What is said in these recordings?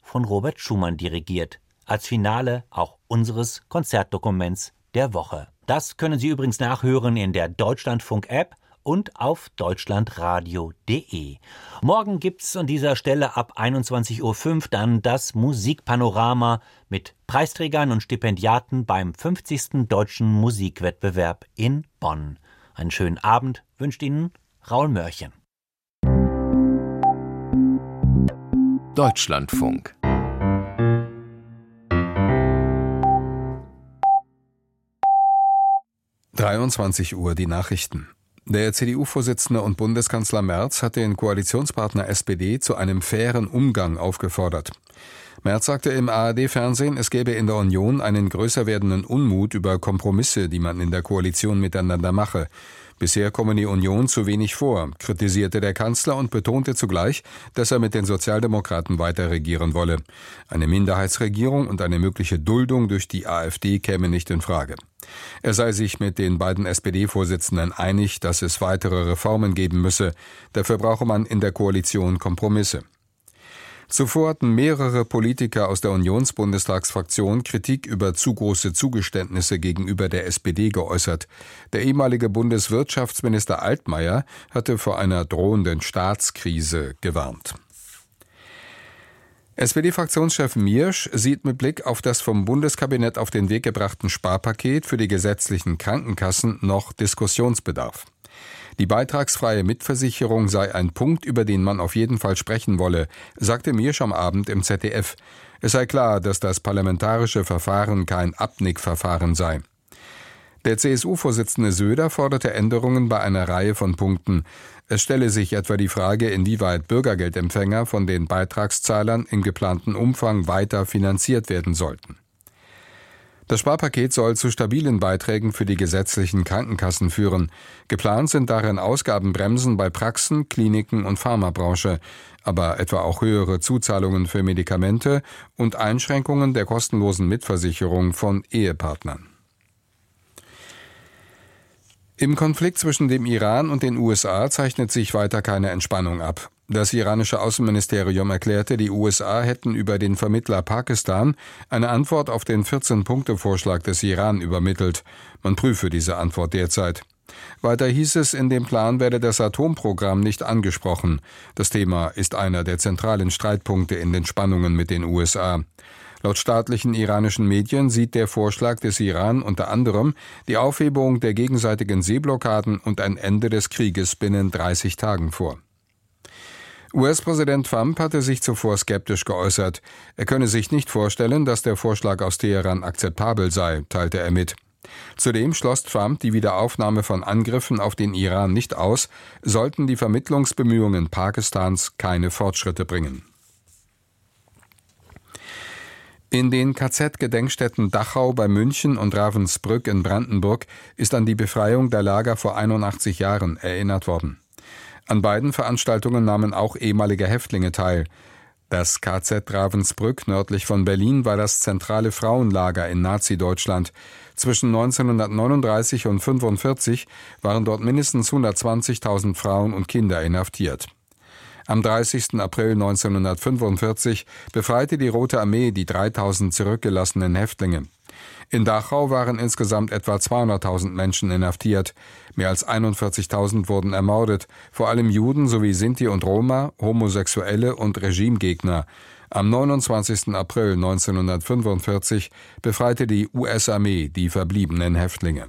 von Robert Schumann dirigiert. Als Finale auch unseres Konzertdokuments der Woche. Das können Sie übrigens nachhören in der Deutschlandfunk-App und auf deutschlandradio.de. Morgen gibt's an dieser Stelle ab 21.05 Uhr dann das Musikpanorama mit Preisträgern und Stipendiaten beim 50. Deutschen Musikwettbewerb in Bonn. Einen schönen Abend wünscht Ihnen Raul Mörchen. Deutschlandfunk. Uhr die Nachrichten. Der CDU-Vorsitzende und Bundeskanzler Merz hat den Koalitionspartner SPD zu einem fairen Umgang aufgefordert. Merz sagte im ARD-Fernsehen, es gäbe in der Union einen größer werdenden Unmut über Kompromisse, die man in der Koalition miteinander mache. Bisher komme die Union zu wenig vor, kritisierte der Kanzler und betonte zugleich, dass er mit den Sozialdemokraten weiter regieren wolle. Eine Minderheitsregierung und eine mögliche Duldung durch die AfD käme nicht in Frage. Er sei sich mit den beiden SPD-Vorsitzenden einig, dass es weitere Reformen geben müsse. Dafür brauche man in der Koalition Kompromisse. Zuvor hatten mehrere Politiker aus der Unionsbundestagsfraktion Kritik über zu große Zugeständnisse gegenüber der SPD geäußert. Der ehemalige Bundeswirtschaftsminister Altmaier hatte vor einer drohenden Staatskrise gewarnt. SPD-Fraktionschef Miersch sieht mit Blick auf das vom Bundeskabinett auf den Weg gebrachten Sparpaket für die gesetzlichen Krankenkassen noch Diskussionsbedarf. Die beitragsfreie Mitversicherung sei ein Punkt, über den man auf jeden Fall sprechen wolle, sagte Miersch am Abend im ZDF. Es sei klar, dass das parlamentarische Verfahren kein Abnickverfahren sei. Der CSU-Vorsitzende Söder forderte Änderungen bei einer Reihe von Punkten. Es stelle sich etwa die Frage, inwieweit Bürgergeldempfänger von den Beitragszahlern im geplanten Umfang weiter finanziert werden sollten. Das Sparpaket soll zu stabilen Beiträgen für die gesetzlichen Krankenkassen führen. Geplant sind darin Ausgabenbremsen bei Praxen, Kliniken und Pharmabranche, aber etwa auch höhere Zuzahlungen für Medikamente und Einschränkungen der kostenlosen Mitversicherung von Ehepartnern. Im Konflikt zwischen dem Iran und den USA zeichnet sich weiter keine Entspannung ab. Das iranische Außenministerium erklärte, die USA hätten über den Vermittler Pakistan eine Antwort auf den 14-Punkte-Vorschlag des Iran übermittelt. Man prüfe diese Antwort derzeit. Weiter hieß es, in dem Plan werde das Atomprogramm nicht angesprochen. Das Thema ist einer der zentralen Streitpunkte in den Spannungen mit den USA. Laut staatlichen iranischen Medien sieht der Vorschlag des Iran unter anderem die Aufhebung der gegenseitigen Seeblockaden und ein Ende des Krieges binnen 30 Tagen vor. US-Präsident Trump hatte sich zuvor skeptisch geäußert. Er könne sich nicht vorstellen, dass der Vorschlag aus Teheran akzeptabel sei, teilte er mit. Zudem schloss Trump die Wiederaufnahme von Angriffen auf den Iran nicht aus, sollten die Vermittlungsbemühungen Pakistans keine Fortschritte bringen. In den KZ-Gedenkstätten Dachau bei München und Ravensbrück in Brandenburg ist an die Befreiung der Lager vor 81 Jahren erinnert worden. An beiden Veranstaltungen nahmen auch ehemalige Häftlinge teil. Das KZ Ravensbrück nördlich von Berlin war das zentrale Frauenlager in Nazi-Deutschland. Zwischen 1939 und 1945 waren dort mindestens 120.000 Frauen und Kinder inhaftiert. Am 30. April 1945 befreite die Rote Armee die 3.000 zurückgelassenen Häftlinge. In Dachau waren insgesamt etwa 200.000 Menschen inhaftiert. Mehr als 41.000 wurden ermordet, vor allem Juden sowie Sinti und Roma, Homosexuelle und Regimegegner. Am 29. April 1945 befreite die US-Armee die verbliebenen Häftlinge.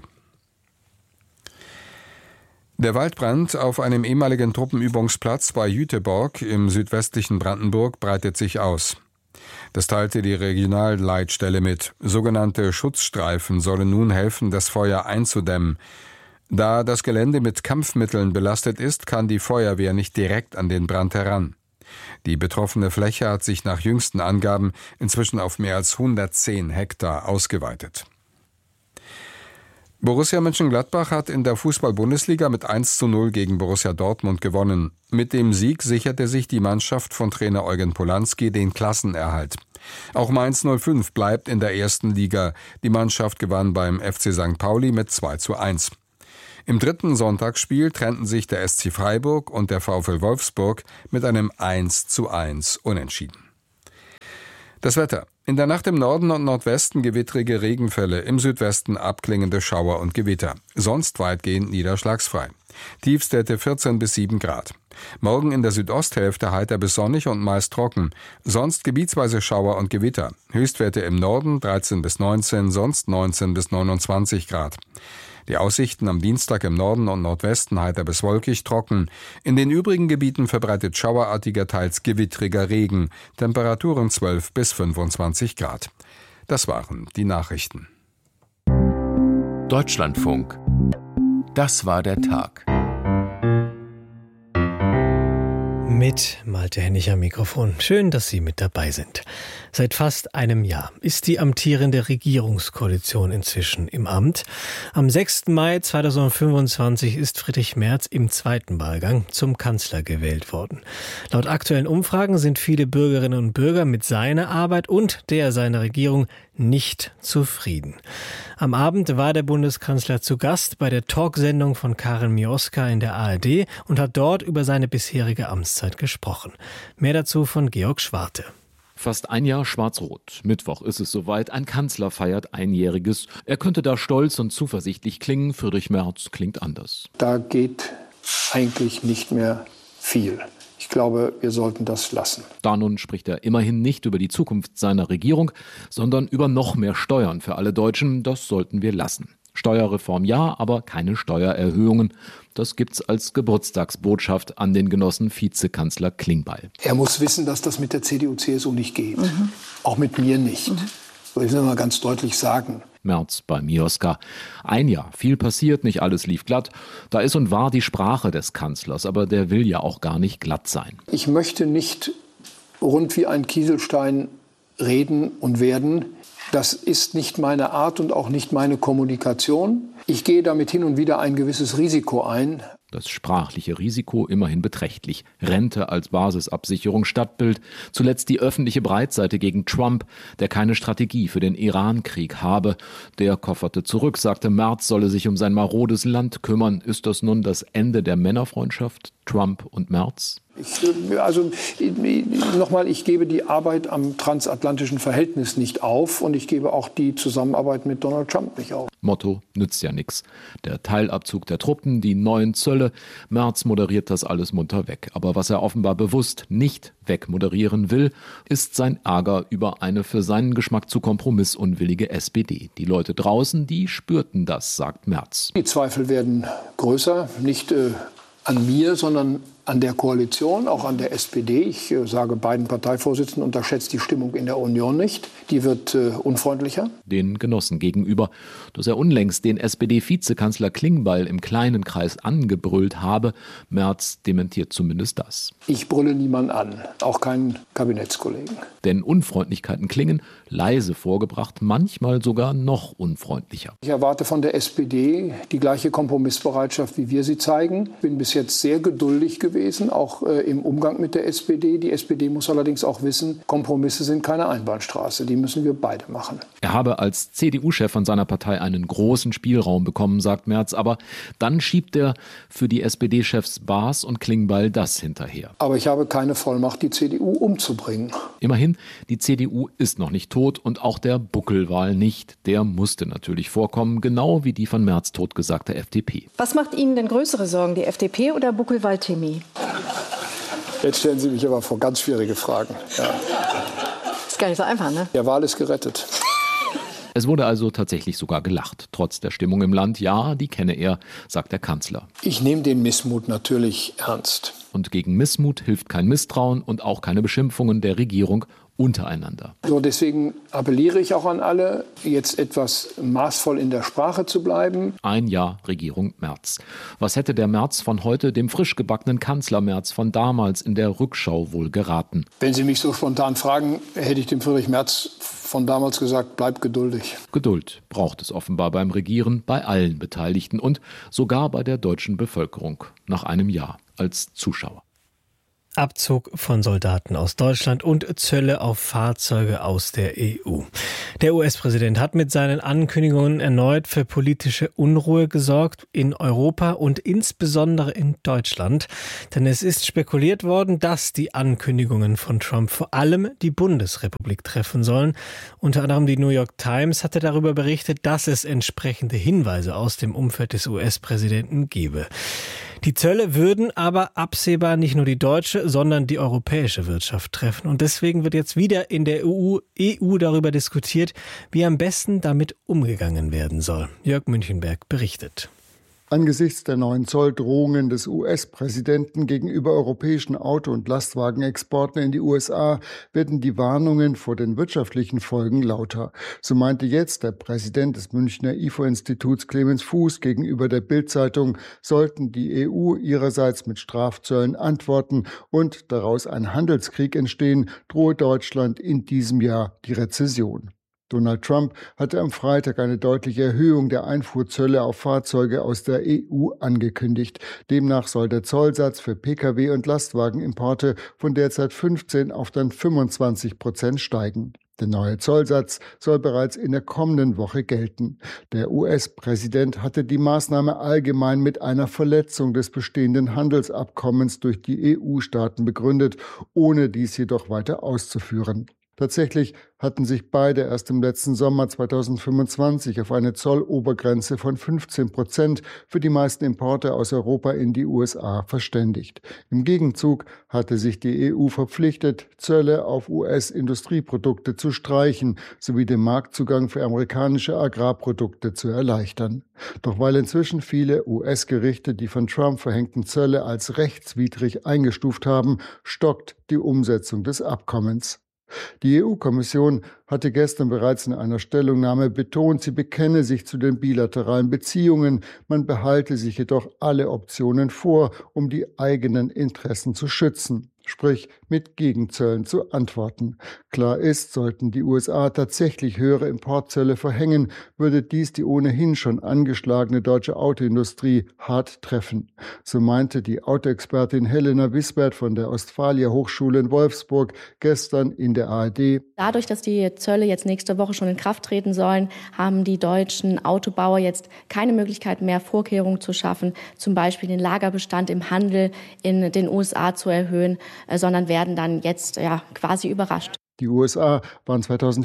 Der Waldbrand auf einem ehemaligen Truppenübungsplatz bei Jüteborg im südwestlichen Brandenburg breitet sich aus. Das teilte die Regionalleitstelle mit. Sogenannte Schutzstreifen sollen nun helfen, das Feuer einzudämmen. Da das Gelände mit Kampfmitteln belastet ist, kann die Feuerwehr nicht direkt an den Brand heran. Die betroffene Fläche hat sich nach jüngsten Angaben inzwischen auf mehr als 110 Hektar ausgeweitet. Borussia Mönchengladbach hat in der Fußball-Bundesliga mit 1:0 gegen Borussia Dortmund gewonnen. Mit dem Sieg sicherte sich die Mannschaft von Trainer Eugen Polanski den Klassenerhalt. Auch Mainz 05 bleibt in der ersten Liga. Die Mannschaft gewann beim FC St. Pauli mit 2:1. Im dritten Sonntagsspiel trennten sich der SC Freiburg und der VfL Wolfsburg mit einem 1:1 Unentschieden. Das Wetter. In der Nacht im Norden und Nordwesten gewittrige Regenfälle, im Südwesten abklingende Schauer und Gewitter. Sonst weitgehend niederschlagsfrei. Tiefstwerte 14 bis 7 Grad. Morgen in der Südosthälfte heiter bis sonnig und meist trocken. Sonst gebietsweise Schauer und Gewitter. Höchstwerte im Norden 13 bis 19, sonst 19 bis 29 Grad. Die Aussichten am Dienstag im Norden und Nordwesten heiter bis wolkig trocken. In den übrigen Gebieten verbreitet schauerartiger, teils gewittriger Regen. Temperaturen 12 bis 25 Grad. Das waren die Nachrichten. Deutschlandfunk. Das war der Tag. Mit Malte Hennig am Mikrofon. Schön, dass Sie mit dabei sind. Seit fast einem Jahr ist die amtierende Regierungskoalition inzwischen im Amt. Am 6. Mai 2025 ist Friedrich Merz im zweiten Wahlgang zum Kanzler gewählt worden. Laut aktuellen Umfragen sind viele Bürgerinnen und Bürger mit seiner Arbeit und der seiner Regierung nicht zufrieden. Am Abend war der Bundeskanzler zu Gast bei der Talksendung von Karin Mioska in der ARD und hat dort über seine bisherige Amtszeit gesprochen. Mehr dazu von Georg Schwarte. Fast ein Jahr schwarz-rot. Mittwoch ist es soweit. Ein Kanzler feiert Einjähriges. Er könnte da stolz und zuversichtlich klingen. Friedrich Merz klingt anders. Da geht eigentlich nicht mehr viel. Ich glaube, wir sollten das lassen. Da nun spricht er immerhin nicht über die Zukunft seiner Regierung, sondern über noch mehr Steuern für alle Deutschen. Das sollten wir lassen. Steuerreform ja, aber keine Steuererhöhungen. Das gibt's als Geburtstagsbotschaft an den Genossen Vizekanzler Klingbeil. Er muss wissen, dass das mit der CDU-CSU nicht geht. Auch mit mir nicht. Das will ich mal ganz deutlich sagen. Merz bei Mioska. Ein Jahr, viel passiert, nicht alles lief glatt. Da ist und war die Sprache des Kanzlers, aber der will ja auch gar nicht glatt sein. Ich möchte nicht rund wie ein Kieselstein reden und werden. Das ist nicht meine Art und auch nicht meine Kommunikation. Ich gehe damit hin und wieder ein gewisses Risiko ein. Das sprachliche Risiko immerhin beträchtlich. Rente als Basisabsicherung, Stadtbild. Zuletzt die öffentliche Breitseite gegen Trump, der keine Strategie für den Iran-Krieg habe. Der kofferte zurück, sagte, Merz solle sich um sein marodes Land kümmern. Ist das nun das Ende der Männerfreundschaft, Trump und Merz? Ich gebe die Arbeit am transatlantischen Verhältnis nicht auf und ich gebe auch die Zusammenarbeit mit Donald Trump nicht auf. Motto, nützt ja nix. Der Teilabzug der Truppen, die neuen Zölle. Merz moderiert das alles munter weg. Aber was er offenbar bewusst nicht wegmoderieren will, ist sein Ärger über eine für seinen Geschmack zu kompromissunwillige SPD. Die Leute draußen, die spürten das, sagt Merz. Die Zweifel werden größer, nicht an mir, sondern an der Koalition, auch an der SPD. Ich sage beiden Parteivorsitzenden, unterschätzt die Stimmung in der Union nicht. Die wird unfreundlicher. Den Genossen gegenüber, dass er unlängst den SPD-Vizekanzler Klingbeil im kleinen Kreis angebrüllt habe. Merz dementiert zumindest das. Ich brülle niemanden an, auch keinen Kabinettskollegen. Denn Unfreundlichkeiten klingen, leise vorgebracht, manchmal sogar noch unfreundlicher. Ich erwarte von der SPD die gleiche Kompromissbereitschaft, wie wir sie zeigen. Ich bin bis jetzt sehr geduldig gewesen, auch im Umgang mit der SPD. Die SPD muss allerdings auch wissen, Kompromisse sind keine Einbahnstraße. Die müssen wir beide machen. Er habe als CDU-Chef von seiner Partei einen großen Spielraum bekommen, sagt Merz. Aber dann schiebt er für die SPD-Chefs Baas und Klingbeil das hinterher. Aber ich habe keine Vollmacht, die CDU umzubringen. Immerhin, die CDU ist noch nicht tot und auch der Buckelwal nicht. Der musste natürlich vorkommen, genau wie die von Merz totgesagte FDP. Was macht Ihnen denn größere Sorgen, die FDP oder Buckelwal-Timmy? Jetzt stellen Sie mich aber vor ganz schwierige Fragen. Ja. Ist gar nicht so einfach, ne? Der Wal ist gerettet. Es wurde also tatsächlich sogar gelacht. Trotz der Stimmung im Land, ja, die kenne er, sagt der Kanzler. Ich nehme den Missmut natürlich ernst. Und gegen Missmut hilft kein Misstrauen und auch keine Beschimpfungen der Regierung untereinander. So, deswegen appelliere ich auch an alle, jetzt etwas maßvoll in der Sprache zu bleiben. Ein Jahr Regierung Merz. Was hätte der Merz von heute dem frisch gebackenen Kanzler Merz von damals in der Rückschau wohl geraten? Wenn Sie mich so spontan fragen, hätte ich dem Friedrich Merz von damals gesagt, bleib geduldig. Geduld braucht es offenbar beim Regieren, bei allen Beteiligten und sogar bei der deutschen Bevölkerung nach einem Jahr als Zuschauer. Abzug von Soldaten aus Deutschland und Zölle auf Fahrzeuge aus der EU. Der US-Präsident hat mit seinen Ankündigungen erneut für politische Unruhe gesorgt in Europa und insbesondere in Deutschland. Denn es ist spekuliert worden, dass die Ankündigungen von Trump vor allem die Bundesrepublik treffen sollen. Unter anderem die New York Times hatte darüber berichtet, dass es entsprechende Hinweise aus dem Umfeld des US-Präsidenten gebe. Die Zölle würden aber absehbar nicht nur die deutsche, sondern die europäische Wirtschaft treffen. Und deswegen wird jetzt wieder in der EU darüber diskutiert, wie am besten damit umgegangen werden soll. Jörg Münchenberg berichtet. Angesichts der neuen Zolldrohungen des US-Präsidenten gegenüber europäischen Auto- und Lastwagenexporten in die USA werden die Warnungen vor den wirtschaftlichen Folgen lauter. So meinte jetzt der Präsident des Münchner IFO-Instituts Clemens Fuß gegenüber der Bild-Zeitung, sollten die EU ihrerseits mit Strafzöllen antworten und daraus ein Handelskrieg entstehen, drohe Deutschland in diesem Jahr die Rezession. Donald Trump hatte am Freitag eine deutliche Erhöhung der Einfuhrzölle auf Fahrzeuge aus der EU angekündigt. Demnach soll der Zollsatz für Pkw- und Lastwagenimporte von derzeit 15% auf dann 25% steigen. Der neue Zollsatz soll bereits in der kommenden Woche gelten. Der US-Präsident hatte die Maßnahme allgemein mit einer Verletzung des bestehenden Handelsabkommens durch die EU-Staaten begründet, ohne dies jedoch weiter auszuführen. Tatsächlich hatten sich beide erst im letzten Sommer 2025 auf eine Zollobergrenze von 15% für die meisten Importe aus Europa in die USA verständigt. Im Gegenzug hatte sich die EU verpflichtet, Zölle auf US-Industrieprodukte zu streichen, sowie den Marktzugang für amerikanische Agrarprodukte zu erleichtern. Doch weil inzwischen viele US-Gerichte die von Trump verhängten Zölle als rechtswidrig eingestuft haben, stockt die Umsetzung des Abkommens. Die EU-Kommission hatte gestern bereits in einer Stellungnahme betont, sie bekenne sich zu den bilateralen Beziehungen, man behalte sich jedoch alle Optionen vor, um die eigenen Interessen zu schützen, sprich mit Gegenzöllen zu antworten. Klar ist, sollten die USA tatsächlich höhere Importzölle verhängen, würde dies die ohnehin schon angeschlagene deutsche Autoindustrie hart treffen. So meinte die Autoexpertin Helena Wisbert von der Ostfalia Hochschule in Wolfsburg gestern in der ARD. Dadurch, dass die Zölle jetzt nächste Woche schon in Kraft treten sollen, haben die deutschen Autobauer jetzt keine Möglichkeit mehr, Vorkehrungen zu schaffen, zum Beispiel den Lagerbestand im Handel in den USA zu erhöhen, sondern werden dann jetzt quasi überrascht. Die USA waren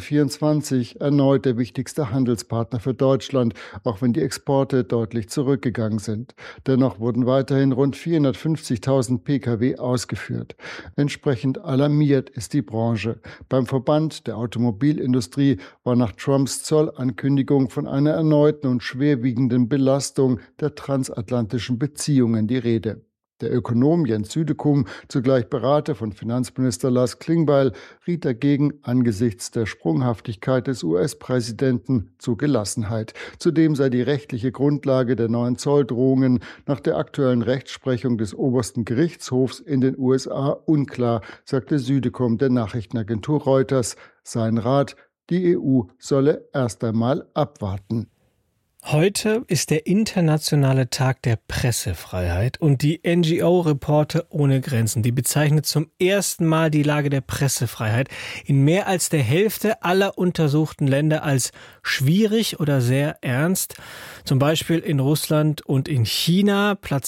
2024 erneut der wichtigste Handelspartner für Deutschland, auch wenn die Exporte deutlich zurückgegangen sind. Dennoch wurden weiterhin rund 450.000 Pkw ausgeführt. Entsprechend alarmiert ist die Branche. Beim Verband der Automobilindustrie war nach Trumps Zollankündigung von einer erneuten und schwerwiegenden Belastung der transatlantischen Beziehungen die Rede. Der Ökonom Jens Südekum, zugleich Berater von Finanzminister Lars Klingbeil, riet dagegen angesichts der Sprunghaftigkeit des US-Präsidenten zu Gelassenheit. Zudem sei die rechtliche Grundlage der neuen Zolldrohungen nach der aktuellen Rechtsprechung des obersten Gerichtshofs in den USA unklar, sagte Südekum der Nachrichtenagentur Reuters. Sein Rat: Die EU solle erst einmal abwarten. Heute ist der internationale Tag der Pressefreiheit und die NGO Reporter ohne Grenzen, die bezeichnet zum ersten Mal die Lage der Pressefreiheit in mehr als der Hälfte aller untersuchten Länder als schwierig oder sehr ernst. Zum Beispiel in Russland und in China, Platz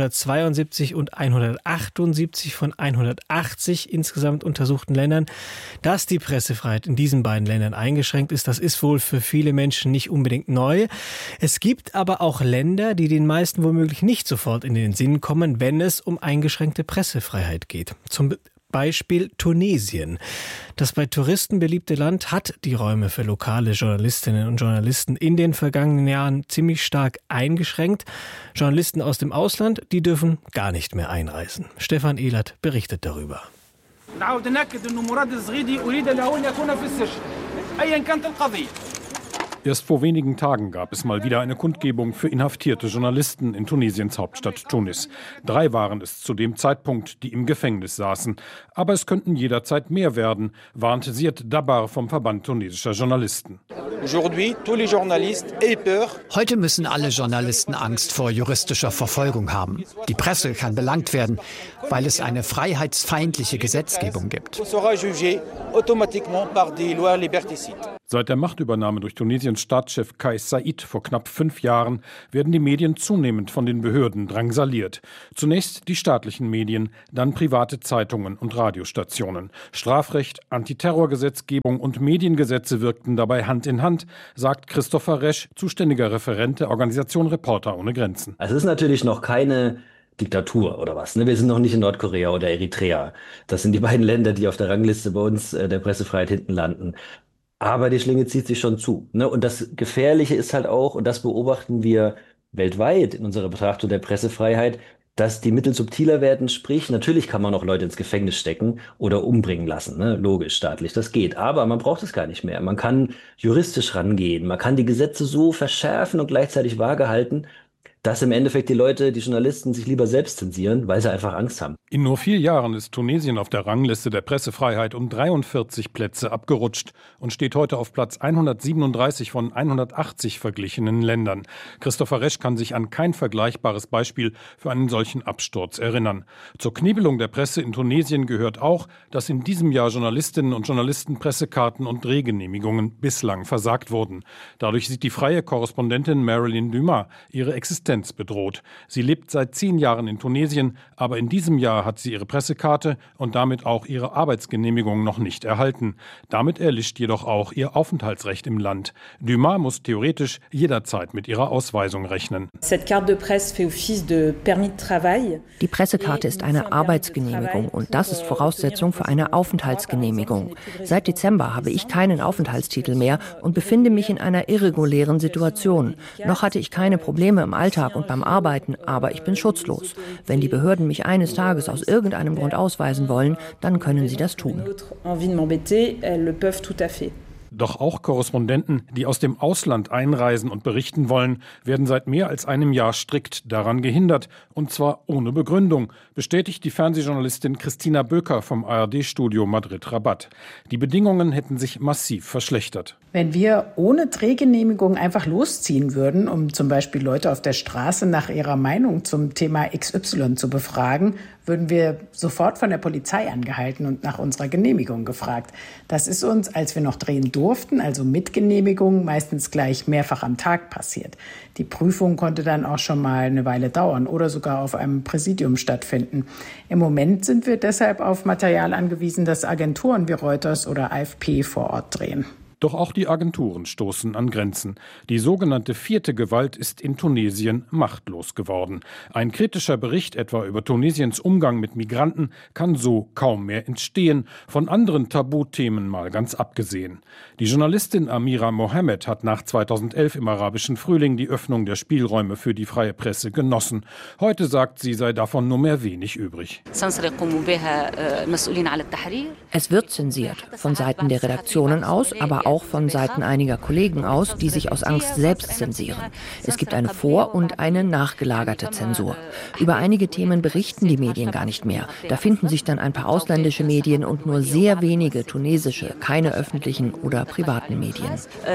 172 und 178 von 180 insgesamt untersuchten Ländern. Dass die Pressefreiheit in diesen beiden Ländern eingeschränkt ist, das ist wohl für viele Menschen nicht unbedingt neu. Es gibt aber auch Länder, die den meisten womöglich nicht sofort in den Sinn kommen, wenn es um eingeschränkte Pressefreiheit geht. Zum Beispiel Tunesien. Das bei Touristen beliebte Land hat die Räume für lokale Journalistinnen und Journalisten in den vergangenen Jahren ziemlich stark eingeschränkt. Journalisten aus dem Ausland, die dürfen gar nicht mehr einreisen. Stefan Ehlert berichtet darüber. Erst vor wenigen Tagen gab es mal wieder eine Kundgebung für inhaftierte Journalisten in Tunesiens Hauptstadt Tunis. 3 waren es zu dem Zeitpunkt, die im Gefängnis saßen. Aber es könnten jederzeit mehr werden, warnte Ziad Dabar vom Verband tunesischer Journalisten. Heute müssen alle Journalisten Angst vor juristischer Verfolgung haben. Die Presse kann belangt werden, weil es eine freiheitsfeindliche Gesetzgebung gibt. Seit der Machtübernahme durch Tunesiens Staatschef Kais Saied vor knapp 5 Jahren werden die Medien zunehmend von den Behörden drangsaliert. Zunächst die staatlichen Medien, dann private Zeitungen und Radiostationen. Strafrecht, Antiterrorgesetzgebung und Mediengesetze wirkten dabei Hand in Hand, sagt Christopher Resch, zuständiger Referent der Organisation Reporter ohne Grenzen. Es ist natürlich noch keine Diktatur oder was. Wir sind noch nicht in Nordkorea oder Eritrea. Das sind die beiden Länder, die auf der Rangliste bei uns der Pressefreiheit hinten landen. Aber die Schlinge zieht sich schon zu. Und das Gefährliche ist halt auch, und das beobachten wir weltweit in unserer Betrachtung der Pressefreiheit, dass die Mittel subtiler werden. Sprich, natürlich kann man auch Leute ins Gefängnis stecken oder umbringen lassen. Logisch, staatlich, das geht. Aber man braucht es gar nicht mehr. Man kann juristisch rangehen. Man kann die Gesetze so verschärfen und gleichzeitig vage halten, dass im Endeffekt die Leute, die Journalisten sich lieber selbst zensieren, weil sie einfach Angst haben. In nur 4 Jahren ist Tunesien auf der Rangliste der Pressefreiheit um 43 Plätze abgerutscht und steht heute auf Platz 137 von 180 verglichenen Ländern. Christopher Resch kann sich an kein vergleichbares Beispiel für einen solchen Absturz erinnern. Zur Knebelung der Presse in Tunesien gehört auch, dass in diesem Jahr Journalistinnen und Journalisten Pressekarten und Drehgenehmigungen bislang versagt wurden. Dadurch sieht die freie Korrespondentin Marilyn Dumas ihre Existenz bedroht. Sie lebt seit 10 Jahren in Tunesien, aber in diesem Jahr hat sie ihre Pressekarte und damit auch ihre Arbeitsgenehmigung noch nicht erhalten. Damit erlischt jedoch auch ihr Aufenthaltsrecht im Land. Dumas muss theoretisch jederzeit mit ihrer Ausweisung rechnen. Die Pressekarte ist eine Arbeitsgenehmigung und das ist Voraussetzung für eine Aufenthaltsgenehmigung. Seit Dezember habe ich keinen Aufenthaltstitel mehr und befinde mich in einer irregulären Situation. Noch hatte ich keine Probleme im Alltag und beim Arbeiten, aber ich bin schutzlos. Wenn die Behörden mich eines Tages aus irgendeinem Grund ausweisen wollen, dann können sie das tun. Doch auch Korrespondenten, die aus dem Ausland einreisen und berichten wollen, werden seit mehr als einem Jahr strikt daran gehindert. Und zwar ohne Begründung, bestätigt die Fernsehjournalistin Christina Böker vom ARD-Studio Madrid-Rabat. Die Bedingungen hätten sich massiv verschlechtert. Wenn wir ohne Drehgenehmigung einfach losziehen würden, um zum Beispiel Leute auf der Straße nach ihrer Meinung zum Thema XY zu befragen, würden wir sofort von der Polizei angehalten und nach unserer Genehmigung gefragt. Das ist uns, als wir noch drehen durften, also mit Genehmigung, meistens gleich mehrfach am Tag passiert. Die Prüfung konnte dann auch schon mal eine Weile dauern oder sogar auf einem Präsidium stattfinden. Im Moment sind wir deshalb auf Material angewiesen, das Agenturen wie Reuters oder AFP vor Ort drehen. Doch auch die Agenturen stoßen an Grenzen. Die sogenannte 4. Gewalt ist in Tunesien machtlos geworden. Ein kritischer Bericht etwa über Tunesiens Umgang mit Migranten kann so kaum mehr entstehen, von anderen Tabuthemen mal ganz abgesehen. Die Journalistin Amira Mohammed hat nach 2011 im arabischen Frühling die Öffnung der Spielräume für die freie Presse genossen. Heute sagt sie, sei davon nur mehr wenig übrig. Es wird zensiert, von Seiten der Redaktionen aus, aber auch von Seiten einiger Kollegen aus, die sich aus Angst selbst zensieren. Es gibt eine vor- und eine nachgelagerte Zensur. Über einige Themen berichten die Medien gar nicht mehr. Da finden sich dann ein paar ausländische Medien und nur sehr wenige tunesische, keine öffentlichen oder privaten Medien.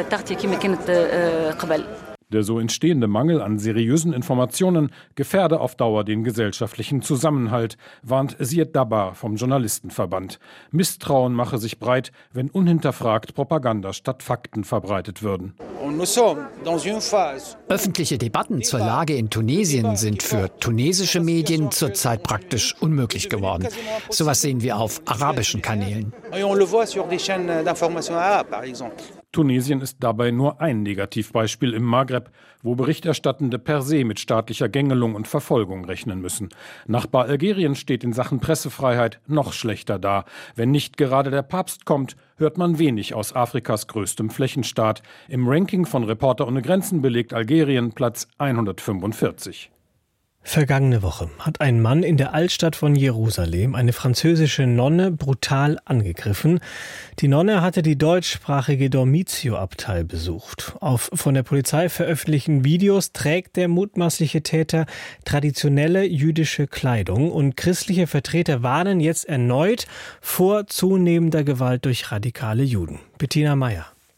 Der so entstehende Mangel an seriösen Informationen gefährde auf Dauer den gesellschaftlichen Zusammenhalt, warnt Ziad Dabar vom Journalistenverband. Misstrauen mache sich breit, wenn unhinterfragt Propaganda statt Fakten verbreitet würden. Öffentliche Debatten zur Lage in Tunesien sind für tunesische Medien zurzeit praktisch unmöglich geworden. Sowas sehen wir auf arabischen Kanälen. Tunesien ist dabei nur ein Negativbeispiel im Maghreb, wo Berichterstattende per se mit staatlicher Gängelung und Verfolgung rechnen müssen. Nachbar Algerien steht in Sachen Pressefreiheit noch schlechter da. Wenn nicht gerade der Papst kommt, hört man wenig aus Afrikas größtem Flächenstaat. Im Ranking von Reporter ohne Grenzen belegt Algerien Platz 145. Vergangene Woche hat ein Mann in der Altstadt von Jerusalem eine französische Nonne brutal angegriffen. Die Nonne hatte die deutschsprachige Dormitio-Abtei besucht. Auf von der Polizei veröffentlichten Videos trägt der mutmaßliche Täter traditionelle jüdische Kleidung und christliche Vertreter warnen jetzt erneut vor zunehmender Gewalt durch radikale Juden. Bettina Meyer.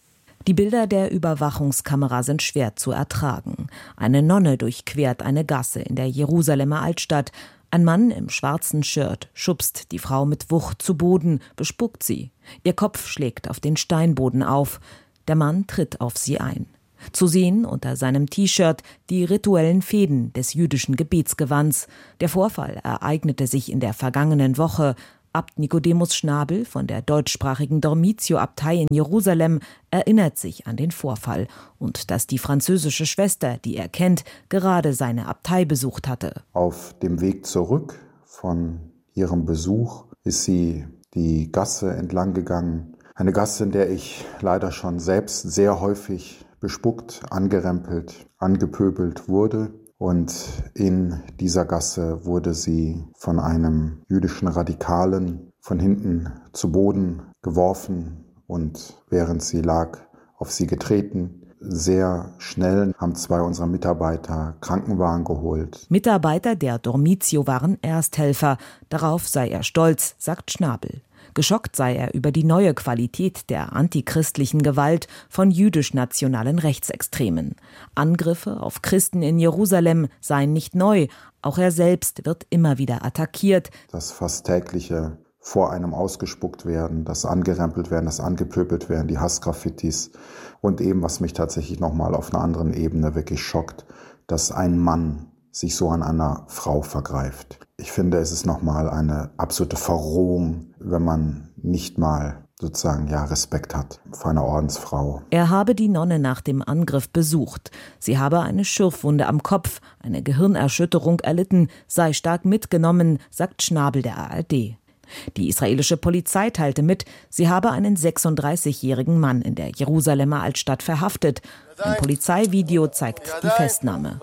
Die Bilder der Überwachungskamera sind schwer zu ertragen. Eine Nonne durchquert eine Gasse in der Jerusalemer Altstadt. Ein Mann im schwarzen Shirt schubst die Frau mit Wucht zu Boden, bespuckt sie. Ihr Kopf schlägt auf den Steinboden auf. Der Mann tritt auf sie ein. Zu sehen unter seinem T-Shirt die rituellen Fäden des jüdischen Gebetsgewands. Der Vorfall ereignete sich in der vergangenen Woche. Abt Nikodemus Schnabel von der deutschsprachigen Dormitio-Abtei in Jerusalem erinnert sich an den Vorfall und dass die französische Schwester, die er kennt, gerade seine Abtei besucht hatte. Auf dem Weg zurück von ihrem Besuch ist sie die Gasse entlang gegangen. Eine Gasse, in der ich leider schon selbst sehr häufig bespuckt, angerempelt, angepöbelt wurde. Und in dieser Gasse wurde sie von einem jüdischen Radikalen von hinten zu Boden geworfen und während sie lag, auf sie getreten. Sehr schnell haben 2 unserer Mitarbeiter Krankenwagen geholt. Mitarbeiter der Dormitio waren Ersthelfer. Darauf sei er stolz, sagt Schnabel. Geschockt sei er über die neue Qualität der antichristlichen Gewalt von jüdisch-nationalen Rechtsextremen. Angriffe auf Christen in Jerusalem seien nicht neu. Auch er selbst wird immer wieder attackiert. Das fast tägliche vor einem ausgespuckt werden, das angerempelt werden, das angepöbelt werden, die Hassgraffitis. Und eben, was mich tatsächlich nochmal auf einer anderen Ebene wirklich schockt, dass ein Mann sich so an einer Frau vergreift. Ich finde, es ist nochmal eine absolute Verrohung, wenn man nicht mal sozusagen Respekt hat vor einer Ordensfrau. Er habe die Nonne nach dem Angriff besucht. Sie habe eine Schürfwunde am Kopf, eine Gehirnerschütterung erlitten, sei stark mitgenommen, sagt Schnabel der ARD. Die israelische Polizei teilte mit, sie habe einen 36-jährigen Mann in der Jerusalemer Altstadt verhaftet. Ein Polizeivideo zeigt die Festnahme.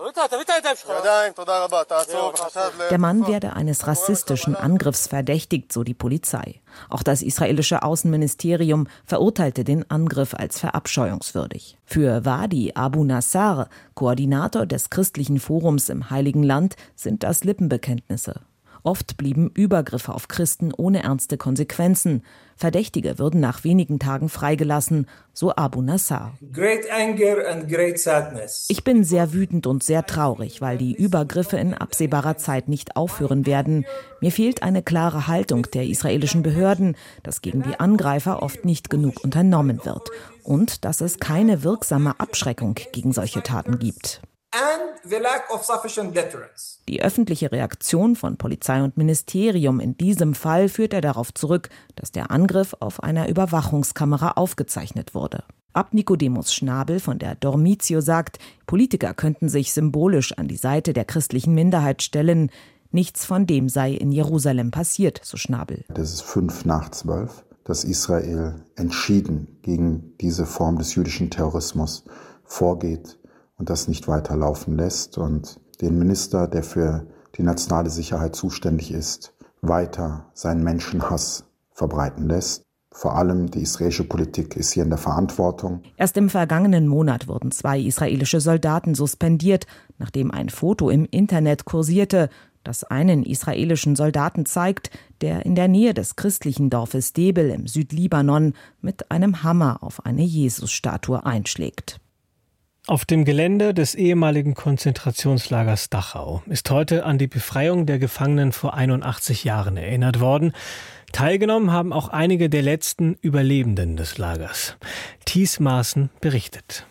Der Mann werde eines rassistischen Angriffs verdächtigt, so die Polizei. Auch das israelische Außenministerium verurteilte den Angriff als verabscheuungswürdig. Für Wadi Abu Nassar, Koordinator des christlichen Forums im Heiligen Land, sind das Lippenbekenntnisse. Oft blieben Übergriffe auf Christen ohne ernste Konsequenzen. Verdächtige würden nach wenigen Tagen freigelassen, so Abu Nassar. Ich bin sehr wütend und sehr traurig, weil die Übergriffe in absehbarer Zeit nicht aufhören werden. Mir fehlt eine klare Haltung der israelischen Behörden, dass gegen die Angreifer oft nicht genug unternommen wird und dass es keine wirksame Abschreckung gegen solche Taten gibt. Die öffentliche Reaktion von Polizei und Ministerium in diesem Fall führt er darauf zurück, dass der Angriff auf einer Überwachungskamera aufgezeichnet wurde. Abt Nikodemus Schnabel von der Dormitio sagt, Politiker könnten sich symbolisch an die Seite der christlichen Minderheit stellen. Nichts von dem sei in Jerusalem passiert, so Schnabel. Das ist 11:55, dass Israel entschieden gegen diese Form des jüdischen Terrorismus vorgeht und das nicht weiterlaufen lässt und den Minister, der für die nationale Sicherheit zuständig ist, weiter seinen Menschenhass verbreiten lässt. Vor allem die israelische Politik ist hier in der Verantwortung. Erst im vergangenen Monat wurden 2 israelische Soldaten suspendiert, nachdem ein Foto im Internet kursierte, das einen israelischen Soldaten zeigt, der in der Nähe des christlichen Dorfes Debel im Südlibanon mit einem Hammer auf eine Jesusstatue einschlägt. Auf dem Gelände des ehemaligen Konzentrationslagers Dachau ist heute an die Befreiung der Gefangenen vor 81 Jahren erinnert worden. Teilgenommen haben auch einige der letzten Überlebenden des Lagers. Thies Maaßen berichtet.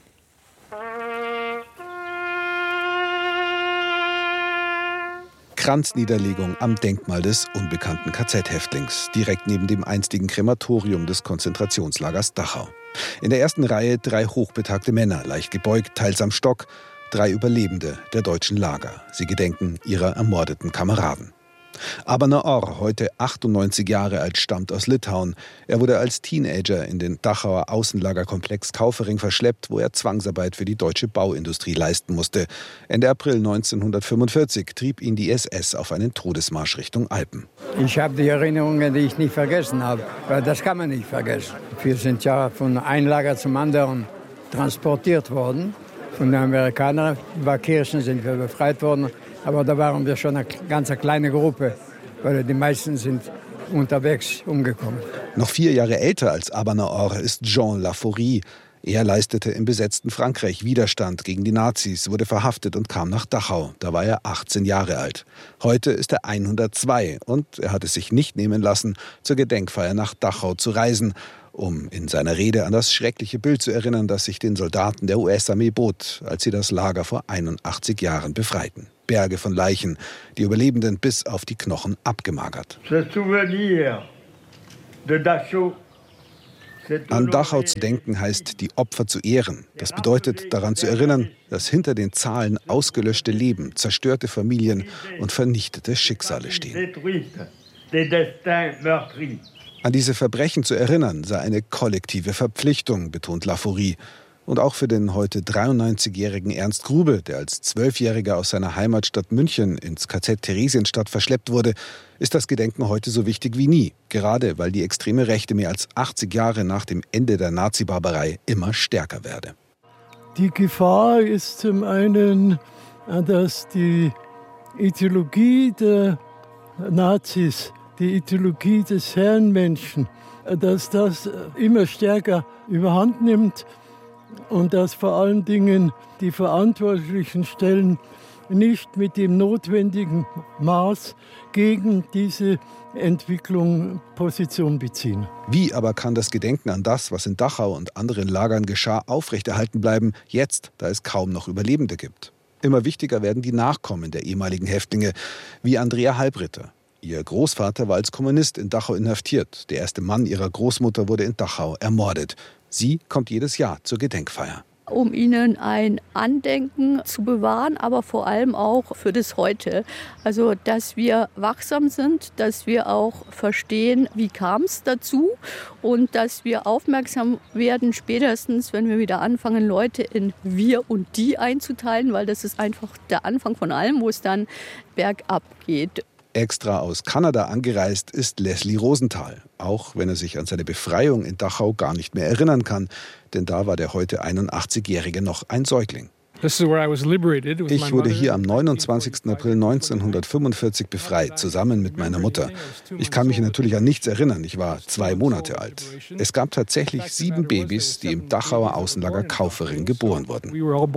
Kranzniederlegung am Denkmal des unbekannten KZ-Häftlings, direkt neben dem einstigen Krematorium des Konzentrationslagers Dachau. In der ersten Reihe 3 hochbetagte Männer, leicht gebeugt, teils am Stock, 3 Überlebende der deutschen Lager. Sie gedenken ihrer ermordeten Kameraden. Aber Naor, heute 98 Jahre alt, stammt aus Litauen. Er wurde als Teenager in den Dachauer Außenlagerkomplex Kaufering verschleppt, wo er Zwangsarbeit für die deutsche Bauindustrie leisten musste. Ende April 1945 trieb ihn die SS auf einen Todesmarsch Richtung Alpen. Ich habe die Erinnerungen, die ich nicht vergessen habe, weil das kann man nicht vergessen. Wir sind ja von einem Lager zum anderen transportiert worden. Von den Amerikanern, Kirchen sind wir befreit worden. Aber da waren wir schon eine ganz kleine Gruppe, weil die meisten sind unterwegs umgekommen. Noch 4 Jahre älter als Abu Naor ist Jean Laforie. Er leistete im besetzten Frankreich Widerstand gegen die Nazis, wurde verhaftet und kam nach Dachau. Da war er 18 Jahre alt. Heute ist er 102 und er hat es sich nicht nehmen lassen, zur Gedenkfeier nach Dachau zu reisen, um in seiner Rede an das schreckliche Bild zu erinnern, das sich den Soldaten der US-Armee bot, als sie das Lager vor 81 Jahren befreiten. Berge von Leichen, die Überlebenden bis auf die Knochen abgemagert. An Dachau zu denken heißt, die Opfer zu ehren. Das bedeutet, daran zu erinnern, dass hinter den Zahlen ausgelöschte Leben, zerstörte Familien und vernichtete Schicksale stehen. An diese Verbrechen zu erinnern, sei eine kollektive Verpflichtung, betont Laforie. Und auch für den heute 93-jährigen Ernst Grube, der als 12-Jähriger aus seiner Heimatstadt München ins KZ Theresienstadt verschleppt wurde, ist das Gedenken heute so wichtig wie nie. Gerade weil die extreme Rechte mehr als 80 Jahre nach dem Ende der Nazi-Barbarei immer stärker werde. Die Gefahr ist zum einen, dass die Ideologie der Nazis, die Ideologie des Herrenmenschen, dass das immer stärker überhand nimmt. Und dass vor allen Dingen die verantwortlichen Stellen nicht mit dem notwendigen Maß gegen diese Entwicklung Position beziehen. Wie aber kann das Gedenken an das, was in Dachau und anderen Lagern geschah, aufrechterhalten bleiben, jetzt, da es kaum noch Überlebende gibt? Immer wichtiger werden die Nachkommen der ehemaligen Häftlinge, wie Andrea Halbritter. Ihr Großvater war als Kommunist in Dachau inhaftiert. Der erste Mann ihrer Großmutter wurde in Dachau ermordet. Sie kommt jedes Jahr zur Gedenkfeier. Um ihnen ein Andenken zu bewahren, aber vor allem auch für das Heute. Also, dass wir wachsam sind, dass wir auch verstehen, wie kam es dazu und dass wir aufmerksam werden, spätestens, wenn wir wieder anfangen, Leute in wir und die einzuteilen, weil das ist einfach der Anfang von allem, wo es dann bergab geht. Extra aus Kanada angereist ist Leslie Rosenthal, auch wenn er sich an seine Befreiung in Dachau gar nicht mehr erinnern kann, denn da war der heute 81-Jährige noch ein Säugling. Ich wurde hier am 29. April 1945 befreit, zusammen mit meiner Mutter. Ich kann mich natürlich an nichts erinnern, ich war 2 Monate alt. Es gab tatsächlich 7 Babys, die im Dachauer Außenlager Kaufering geboren wurden.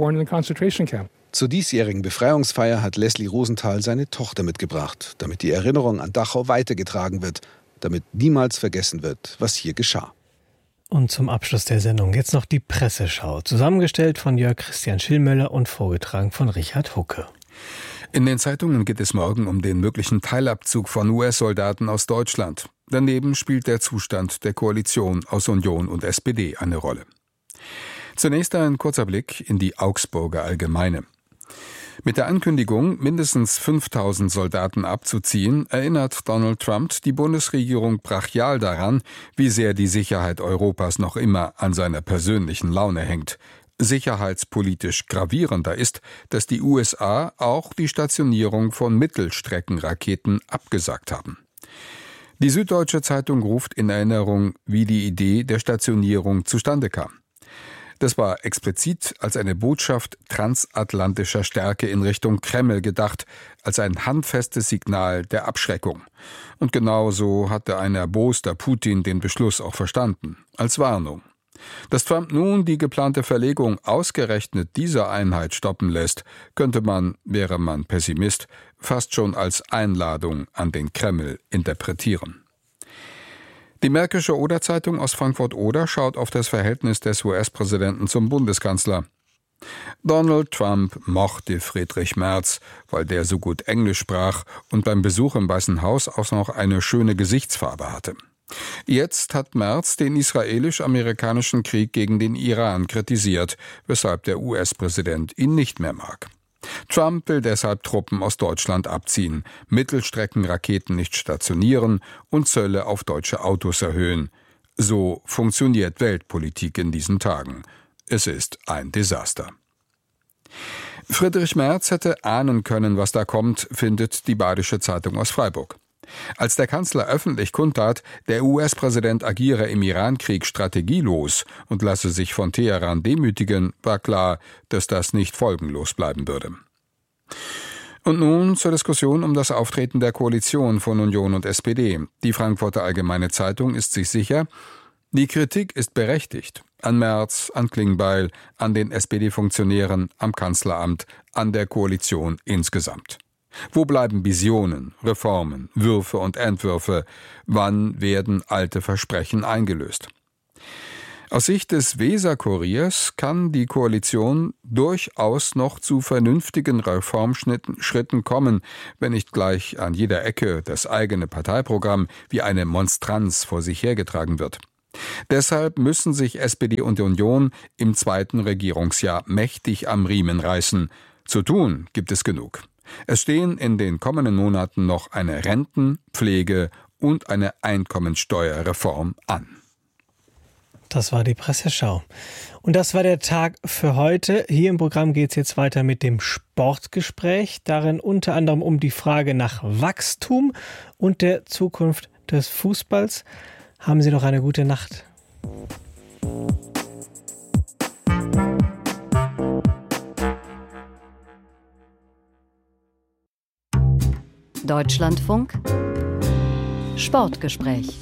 Zur diesjährigen Befreiungsfeier hat Leslie Rosenthal seine Tochter mitgebracht, damit die Erinnerung an Dachau weitergetragen wird, damit niemals vergessen wird, was hier geschah. Und zum Abschluss der Sendung jetzt noch die Presseschau, zusammengestellt von Jörg Christian Schillmöller und vorgetragen von Richard Hucke. In den Zeitungen geht es morgen um den möglichen Teilabzug von US-Soldaten aus Deutschland. Daneben spielt der Zustand der Koalition aus Union und SPD eine Rolle. Zunächst ein kurzer Blick in die Augsburger Allgemeine. Mit der Ankündigung, mindestens 5.000 Soldaten abzuziehen, erinnert Donald Trump die Bundesregierung brachial daran, wie sehr die Sicherheit Europas noch immer an seiner persönlichen Laune hängt. Sicherheitspolitisch gravierender ist, dass die USA auch die Stationierung von Mittelstreckenraketen abgesagt haben. Die Süddeutsche Zeitung ruft in Erinnerung, wie die Idee der Stationierung zustande kam. Das war explizit als eine Botschaft transatlantischer Stärke in Richtung Kreml gedacht, als ein handfestes Signal der Abschreckung. Und genauso hatte ein erboster Putin den Beschluss auch verstanden, als Warnung. Dass Trump nun die geplante Verlegung ausgerechnet dieser Einheit stoppen lässt, könnte man, wäre man Pessimist, fast schon als Einladung an den Kreml interpretieren. Die Märkische Oder-Zeitung aus Frankfurt-Oder schaut auf das Verhältnis des US-Präsidenten zum Bundeskanzler. Donald Trump mochte Friedrich Merz, weil der so gut Englisch sprach und beim Besuch im Weißen Haus auch noch eine schöne Gesichtsfarbe hatte. Jetzt hat Merz den israelisch-amerikanischen Krieg gegen den Iran kritisiert, weshalb der US-Präsident ihn nicht mehr mag. Trump will deshalb Truppen aus Deutschland abziehen, Mittelstreckenraketen nicht stationieren und Zölle auf deutsche Autos erhöhen. So funktioniert Weltpolitik in diesen Tagen. Es ist ein Desaster. Friedrich Merz hätte ahnen können, was da kommt, findet die Badische Zeitung aus Freiburg. Als der Kanzler öffentlich kundtat, der US-Präsident agiere im Iran-Krieg strategielos und lasse sich von Teheran demütigen, war klar, dass das nicht folgenlos bleiben würde. Und nun zur Diskussion um das Auftreten der Koalition von Union und SPD. Die Frankfurter Allgemeine Zeitung ist sich sicher, die Kritik ist berechtigt, An Merz, an Klingbeil, an den SPD-Funktionären, am Kanzleramt, an der Koalition insgesamt. Wo bleiben Visionen, Reformen, Würfe und Entwürfe? Wann werden alte Versprechen eingelöst? Aus Sicht des Weser-Kuriers kann die Koalition durchaus noch zu vernünftigen Reformschritten kommen, wenn nicht gleich an jeder Ecke das eigene Parteiprogramm wie eine Monstranz vor sich hergetragen wird. Deshalb müssen sich SPD und Union im zweiten Regierungsjahr mächtig am Riemen reißen. Zu tun gibt es genug. Es stehen in den kommenden Monaten noch eine Renten-, Pflege- und eine Einkommensteuerreform an. Das war die Presseschau. Und das war der Tag für heute. Hier im Programm geht es jetzt weiter mit dem Sportgespräch. Darin unter anderem um die Frage nach Wachstum und der Zukunft des Fußballs. Haben Sie noch eine gute Nacht. Deutschlandfunk Sportgespräch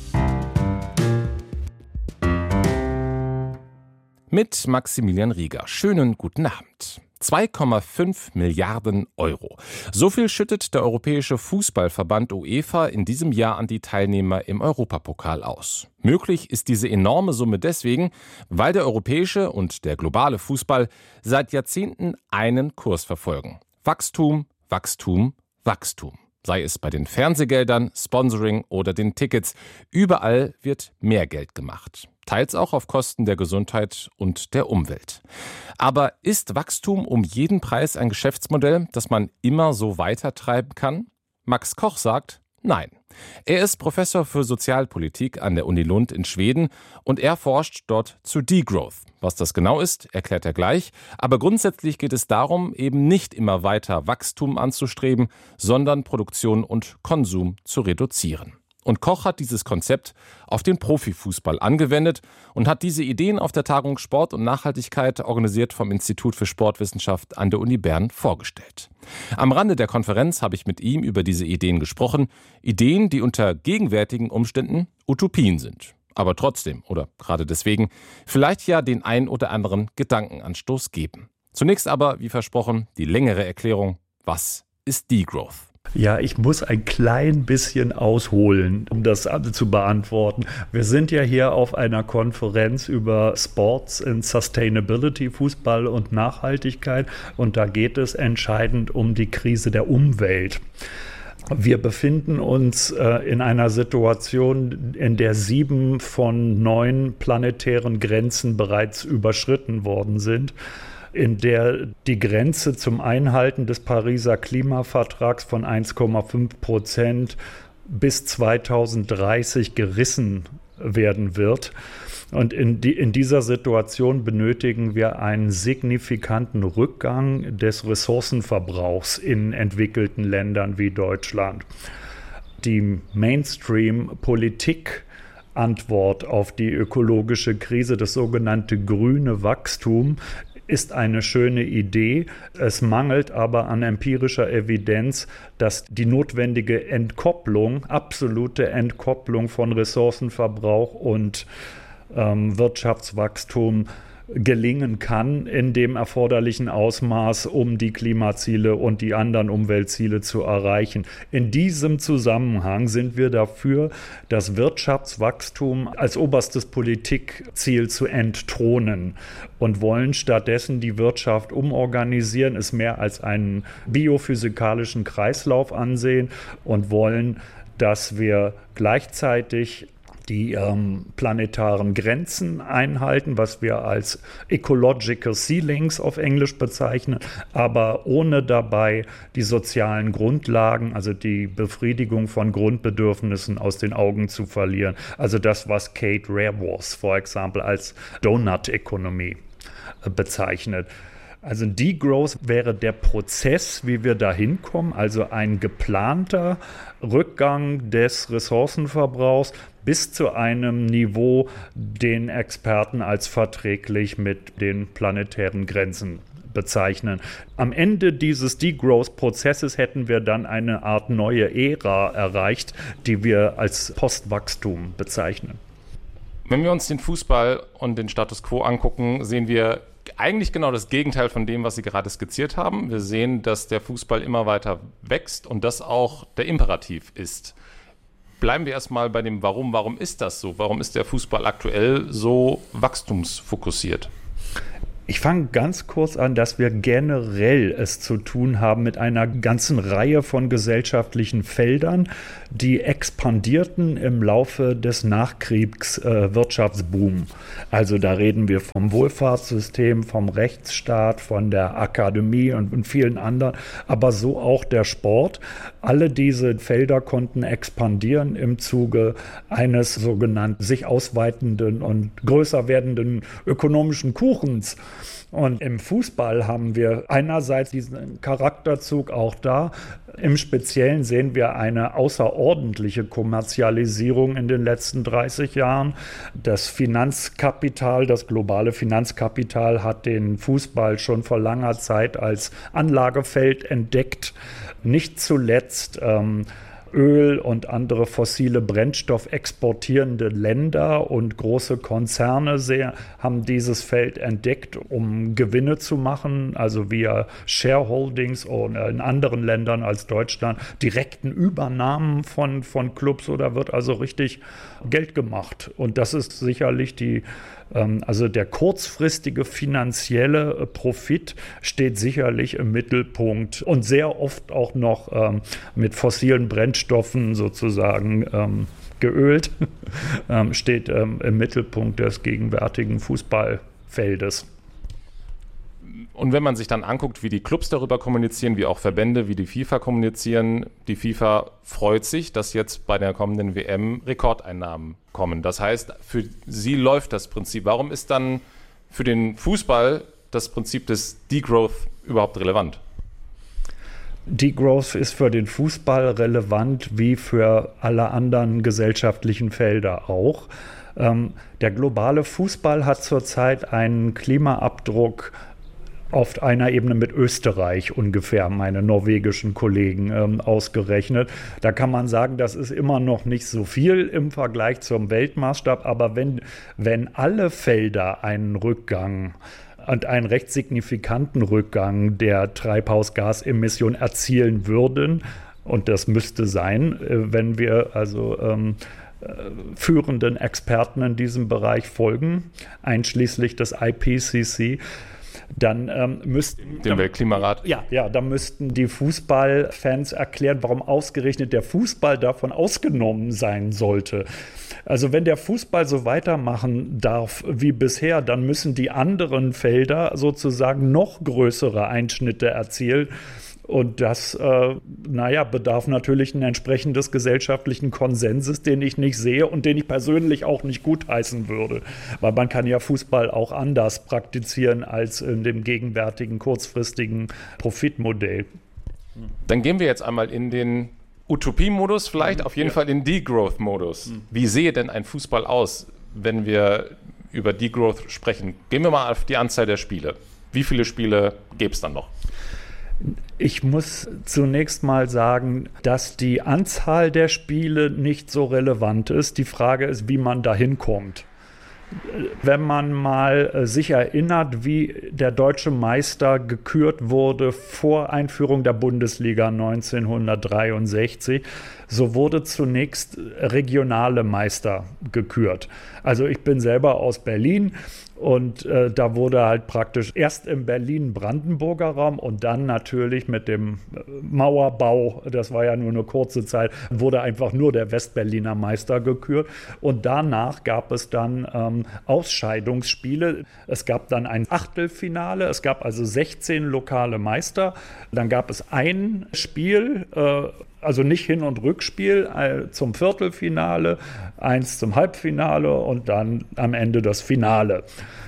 mit Maximilian Rieger. Schönen guten Abend. 2,5 Milliarden Euro. So viel schüttet der Europäische Fußballverband UEFA in diesem Jahr an die Teilnehmer im Europapokal aus. Möglich ist diese enorme Summe deswegen, weil der europäische und der globale Fußball seit Jahrzehnten einen Kurs verfolgen. Wachstum, Wachstum, Wachstum. Sei es bei den Fernsehgeldern, Sponsoring oder den Tickets. Überall wird mehr Geld gemacht. Teils auch auf Kosten der Gesundheit und der Umwelt. Aber ist Wachstum um jeden Preis ein Geschäftsmodell, das man immer so weitertreiben kann? Max Koch sagt, nein. Er ist Professor für Sozialpolitik an der Uni Lund in Schweden und er forscht dort zu Degrowth. Was das genau ist, erklärt er gleich. Aber grundsätzlich geht es darum, eben nicht immer weiter Wachstum anzustreben, sondern Produktion und Konsum zu reduzieren. Und Koch hat dieses Konzept auf den Profifußball angewendet und hat diese Ideen auf der Tagung Sport und Nachhaltigkeit, organisiert vom Institut für Sportwissenschaft an der Uni Bern, vorgestellt. Am Rande der Konferenz habe ich mit ihm über diese Ideen gesprochen. Ideen, die unter gegenwärtigen Umständen Utopien sind. Aber trotzdem, oder gerade deswegen, vielleicht ja den ein oder anderen Gedankenanstoß geben. Zunächst aber, wie versprochen, die längere Erklärung, was ist Degrowth? Ja, ich muss ein klein bisschen ausholen, um das zu beantworten. Wir sind ja hier auf einer Konferenz über Sports and Sustainability, Fußball und Nachhaltigkeit. Und da geht es entscheidend um die Krise der Umwelt. Wir befinden uns in einer Situation, in der 7 von 9 planetären Grenzen bereits überschritten worden sind, in der die Grenze zum Einhalten des Pariser Klimavertrags von 1,5% bis 2030 gerissen werden wird. Und in dieser Situation benötigen wir einen signifikanten Rückgang des Ressourcenverbrauchs in entwickelten Ländern wie Deutschland. Die Mainstream-Politik-Antwort auf die ökologische Krise, das sogenannte grüne Wachstum, ist eine schöne Idee. Es mangelt aber an empirischer Evidenz, dass die notwendige Entkopplung, absolute Entkopplung von Ressourcenverbrauch und Wirtschaftswachstum gelingen kann in dem erforderlichen Ausmaß, um die Klimaziele und die anderen Umweltziele zu erreichen. In diesem Zusammenhang sind wir dafür, das Wirtschaftswachstum als oberstes Politikziel zu entthronen und wollen stattdessen die Wirtschaft umorganisieren, es mehr als einen biophysikalischen Kreislauf ansehen und wollen, dass wir gleichzeitig die planetaren Grenzen einhalten, was wir als Ecological Ceilings auf Englisch bezeichnen, aber ohne dabei die sozialen Grundlagen, also die Befriedigung von Grundbedürfnissen aus den Augen zu verlieren. Also das, was Kate Raworth, for example, als Donut Economy bezeichnet. Also Degrowth wäre der Prozess, wie wir da hinkommen, also ein geplanter Rückgang des Ressourcenverbrauchs bis zu einem Niveau, den Experten als verträglich mit den planetären Grenzen bezeichnen. Am Ende dieses Degrowth-Prozesses hätten wir dann eine Art neue Ära erreicht, die wir als Postwachstum bezeichnen. Wenn wir uns den Fußball und den Status quo angucken, sehen wir eigentlich genau das Gegenteil von dem, was Sie gerade skizziert haben. Wir sehen, dass der Fußball immer weiter wächst und das auch der Imperativ ist. Bleiben wir erstmal bei dem Warum. Warum ist das so? Warum ist der Fußball aktuell so wachstumsfokussiert? Ich fange ganz kurz an, dass wir generell es zu tun haben mit einer ganzen Reihe von gesellschaftlichen Feldern, die expandierten im Laufe des Nachkriegswirtschaftsboom. Also da reden wir vom Wohlfahrtssystem, vom Rechtsstaat, von der Akademie und vielen anderen, aber so auch der Sport. Alle diese Felder konnten expandieren im Zuge eines sogenannten sich ausweitenden und größer werdenden ökonomischen Kuchens. Und im Fußball haben wir einerseits diesen Charakterzug auch da. Im Speziellen sehen wir eine außerordentliche Kommerzialisierung in den letzten 30 Jahren. Das Finanzkapital, das globale Finanzkapital hat den Fußball schon vor langer Zeit als Anlagefeld entdeckt. Nicht zuletzt Öl und andere fossile Brennstoff exportierende Länder und große Konzerne haben dieses Feld entdeckt, um Gewinne zu machen, also via Shareholdings oder in anderen Ländern als Deutschland, direkten Übernahmen von Clubs, oder wird also richtig Geld gemacht. Und das ist sicherlich also der kurzfristige finanzielle Profit steht sicherlich im Mittelpunkt und sehr oft auch noch mit fossilen Brennstoffen sozusagen geölt, steht im Mittelpunkt des gegenwärtigen Fußballfeldes. Und wenn man sich dann anguckt, wie die Clubs darüber kommunizieren, wie auch Verbände, wie die FIFA kommunizieren, die FIFA freut sich, dass jetzt bei der kommenden WM Rekordeinnahmen kommen. Das heißt, für sie läuft das Prinzip. Warum ist dann für den Fußball das Prinzip des Degrowth überhaupt relevant? Degrowth ist für den Fußball relevant wie für alle anderen gesellschaftlichen Felder auch. Der globale Fußball hat zurzeit einen Klimaabdruck auf einer Ebene mit Österreich ungefähr, meine norwegischen Kollegen ausgerechnet. Da kann man sagen, das ist immer noch nicht so viel im Vergleich zum Weltmaßstab, aber wenn alle Felder einen Rückgang und einen recht signifikanten Rückgang der Treibhausgasemissionen erzielen würden, und das müsste sein, wenn wir also führenden Experten in diesem Bereich folgen, einschließlich des IPCC, dann müssten den Weltklimarat. Da müssten die Fußballfans erklären, warum ausgerechnet der Fußball davon ausgenommen sein sollte. Also wenn der Fußball so weitermachen darf wie bisher, dann müssen die anderen Felder sozusagen noch größere Einschnitte erzielen. Und das bedarf natürlich ein entsprechendes gesellschaftlichen Konsenses, den ich nicht sehe und den ich persönlich auch nicht gutheißen würde. Weil man kann ja Fußball auch anders praktizieren als in dem gegenwärtigen kurzfristigen Profitmodell. Dann gehen wir jetzt einmal in den Utopie-Modus, vielleicht auf jeden Fall in Degrowth-Modus. Wie sehe denn ein Fußball aus, wenn wir über Degrowth sprechen? Gehen wir mal auf die Anzahl der Spiele. Wie viele Spiele gäbe es dann noch? Ich muss zunächst mal sagen, dass die Anzahl der Spiele nicht so relevant ist. Die Frage ist, wie man dahin kommt. Wenn man mal sich erinnert, wie der deutsche Meister gekürt wurde vor Einführung der Bundesliga 1963, so wurde zunächst regionale Meister gekürt. Also ich bin selber aus Berlin. Und da wurde halt praktisch erst im Berlin-Brandenburger Raum und dann natürlich mit dem Mauerbau, das war ja nur eine kurze Zeit, wurde einfach nur der Westberliner Meister gekürt. Und danach gab es dann Ausscheidungsspiele. Es gab dann ein Achtelfinale, es gab also 16 lokale Meister. Dann gab es ein Spiel, also nicht Hin- und Rückspiel, zum Viertelfinale, eins zum Halbfinale und dann am Ende das Finale.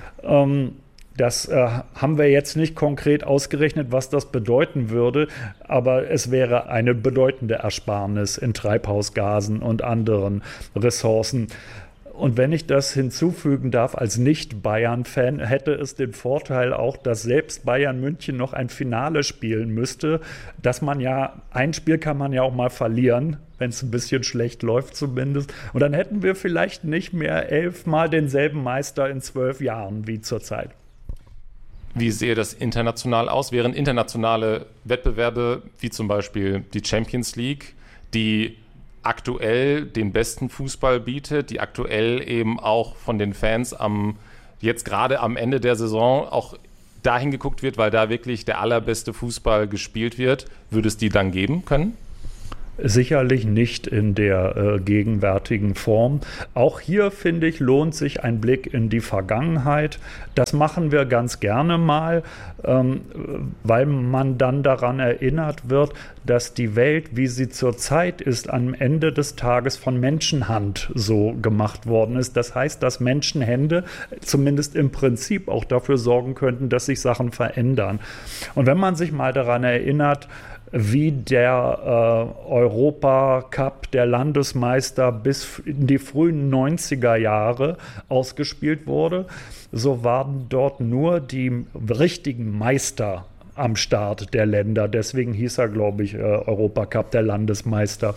Das haben wir jetzt nicht konkret ausgerechnet, was das bedeuten würde, aber es wäre eine bedeutende Ersparnis in Treibhausgasen und anderen Ressourcen. Und wenn ich das hinzufügen darf, als Nicht-Bayern-Fan hätte es den Vorteil auch, dass selbst Bayern München noch ein Finale spielen müsste, dass man ja, ein Spiel kann man ja auch mal verlieren, wenn es ein bisschen schlecht läuft zumindest. Und dann hätten wir vielleicht nicht mehr 11 Mal denselben Meister in 12 Jahren wie zurzeit. Wie sehe das international aus? Wären internationale Wettbewerbe, wie zum Beispiel die Champions League, die aktuell den besten Fußball bietet, die aktuell eben auch von den Fans jetzt gerade am Ende der Saison auch dahin geguckt wird, weil da wirklich der allerbeste Fußball gespielt wird, würde es die dann geben können? Sicherlich nicht in der gegenwärtigen Form. Auch hier, finde ich, lohnt sich ein Blick in die Vergangenheit. Das machen wir ganz gerne mal, weil man dann daran erinnert wird, dass die Welt, wie sie zurzeit ist, am Ende des Tages von Menschenhand so gemacht worden ist. Das heißt, dass Menschenhände zumindest im Prinzip auch dafür sorgen könnten, dass sich Sachen verändern. Und wenn man sich mal daran erinnert, wie der Europacup der Landesmeister bis in die frühen 90er Jahre ausgespielt wurde, so waren dort nur die richtigen Meister am Start der Länder. Deswegen hieß er, glaube ich, Europacup der Landesmeister.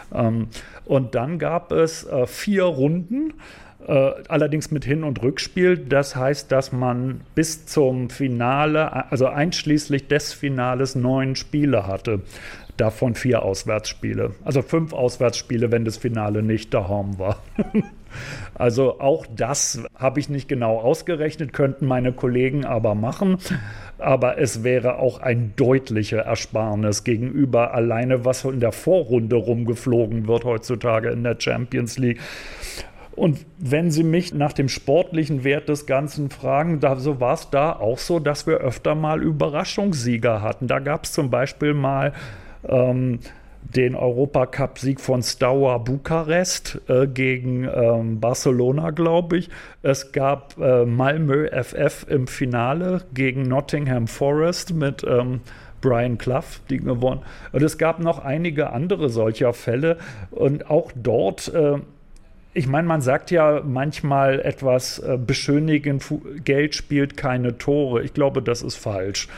Und dann gab es 4 Runden, allerdings mit Hin- und Rückspiel. Das heißt, dass man bis zum Finale, also einschließlich des Finales, 9 Spiele hatte. Davon 4 Auswärtsspiele. Also 5 Auswärtsspiele, wenn das Finale nicht daheim war. Also auch das habe ich nicht genau ausgerechnet, könnten meine Kollegen aber machen. Aber es wäre auch ein deutlicher Ersparnis gegenüber alleine, was in der Vorrunde rumgeflogen wird heutzutage in der Champions League. Und wenn Sie mich nach dem sportlichen Wert des Ganzen fragen, so war es da auch so, dass wir öfter mal Überraschungssieger hatten. Da gab es zum Beispiel mal den Europacup-Sieg von Steaua Bukarest gegen Barcelona, glaube ich. Es gab Malmö FF im Finale gegen Nottingham Forest mit Brian Clough, die gewonnen. Und es gab noch einige andere solcher Fälle. Und auch dort ich meine, man sagt ja manchmal etwas beschönigend, Geld spielt keine Tore. Ich glaube, das ist falsch.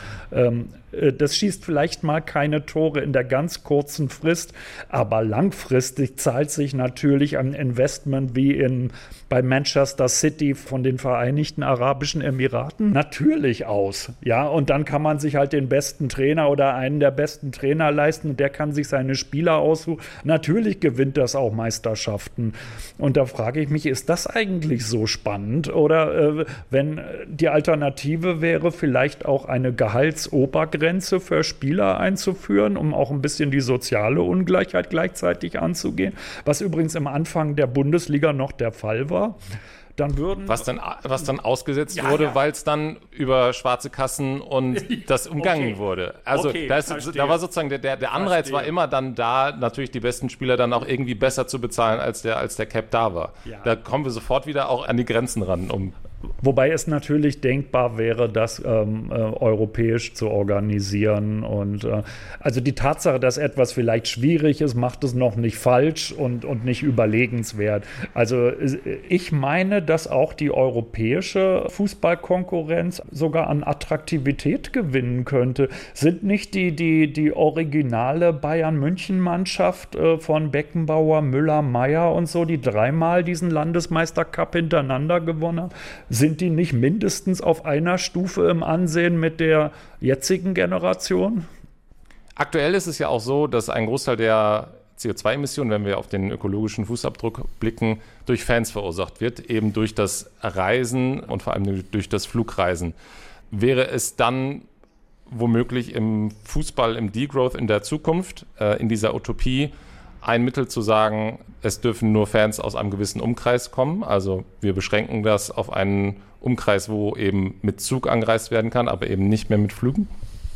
Das schießt vielleicht mal keine Tore in der ganz kurzen Frist, aber langfristig zahlt sich natürlich ein Investment wie bei Manchester City von den Vereinigten Arabischen Emiraten natürlich aus. Ja, und dann kann man sich halt den besten Trainer oder einen der besten Trainer leisten und der kann sich seine Spieler aussuchen. Natürlich gewinnt das auch Meisterschaften. Und da frage ich mich, ist das eigentlich so spannend? Oder wenn die Alternative wäre, vielleicht auch eine Gehaltsobergrenze für Spieler einzuführen, um auch ein bisschen die soziale Ungleichheit gleichzeitig anzugehen, was übrigens am Anfang der Bundesliga noch der Fall war. Dann was dann ausgesetzt wurde, weil es dann über schwarze Kassen und das umgangen wurde. Also da war sozusagen der Anreiz war immer dann da, natürlich die besten Spieler dann auch irgendwie besser zu bezahlen, als der Cap da war. Ja. Da kommen wir sofort wieder auch an die Grenzen ran. Wobei es natürlich denkbar wäre, das europäisch zu organisieren. Und also die Tatsache, dass etwas vielleicht schwierig ist, macht es noch nicht falsch und nicht überlegenswert. Also ich meine, dass auch die europäische Fußballkonkurrenz sogar an Attraktivität gewinnen könnte. Sind nicht die originale Bayern-München-Mannschaft von Beckenbauer, Müller, Meier und so, die 3-mal diesen Landesmeister-Cup hintereinander gewonnen haben? Sind die nicht mindestens auf einer Stufe im Ansehen mit der jetzigen Generation? Aktuell ist es ja auch so, dass ein Großteil der CO2-Emissionen, wenn wir auf den ökologischen Fußabdruck blicken, durch Fans verursacht wird, eben durch das Reisen und vor allem durch das Flugreisen. Wäre es dann womöglich im Fußball, im Degrowth in der Zukunft, in dieser Utopie, ein Mittel zu sagen, es dürfen nur Fans aus einem gewissen Umkreis kommen. Also wir beschränken das auf einen Umkreis, wo eben mit Zug angereist werden kann, aber eben nicht mehr mit Flügen?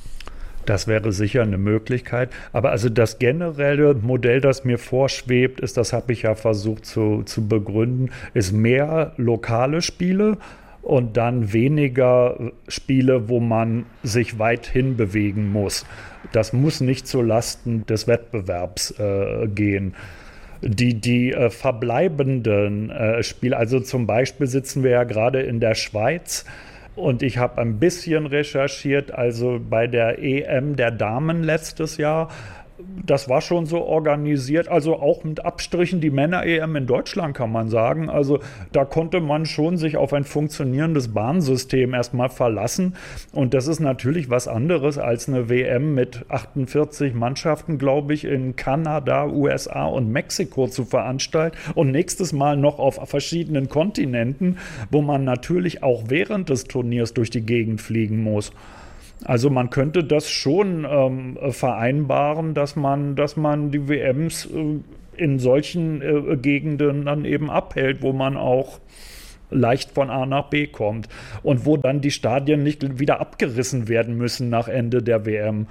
Das wäre sicher eine Möglichkeit. Aber also das generelle Modell, das mir vorschwebt, ist, das habe ich ja versucht zu begründen, ist mehr lokale Spiele und dann weniger Spiele, wo man sich weit hin bewegen muss. Das muss nicht zu Lasten des Wettbewerbs gehen. Die verbleibenden Spiele, also zum Beispiel sitzen wir ja gerade in der Schweiz und ich habe ein bisschen recherchiert, also bei der EM der Damen letztes Jahr, das war schon so organisiert, also auch mit Abstrichen die Männer-EM in Deutschland, kann man sagen. Also da konnte man schon sich auf ein funktionierendes Bahnsystem erstmal verlassen. Und das ist natürlich was anderes als eine WM mit 48 Mannschaften, glaube ich, in Kanada, USA und Mexiko zu veranstalten. Und nächstes Mal noch auf verschiedenen Kontinenten, wo man natürlich auch während des Turniers durch die Gegend fliegen muss. Also man könnte das schon vereinbaren, dass man die WMs in solchen Gegenden dann eben abhält, wo man auch leicht von A nach B kommt und wo dann die Stadien nicht wieder abgerissen werden müssen nach Ende der WM,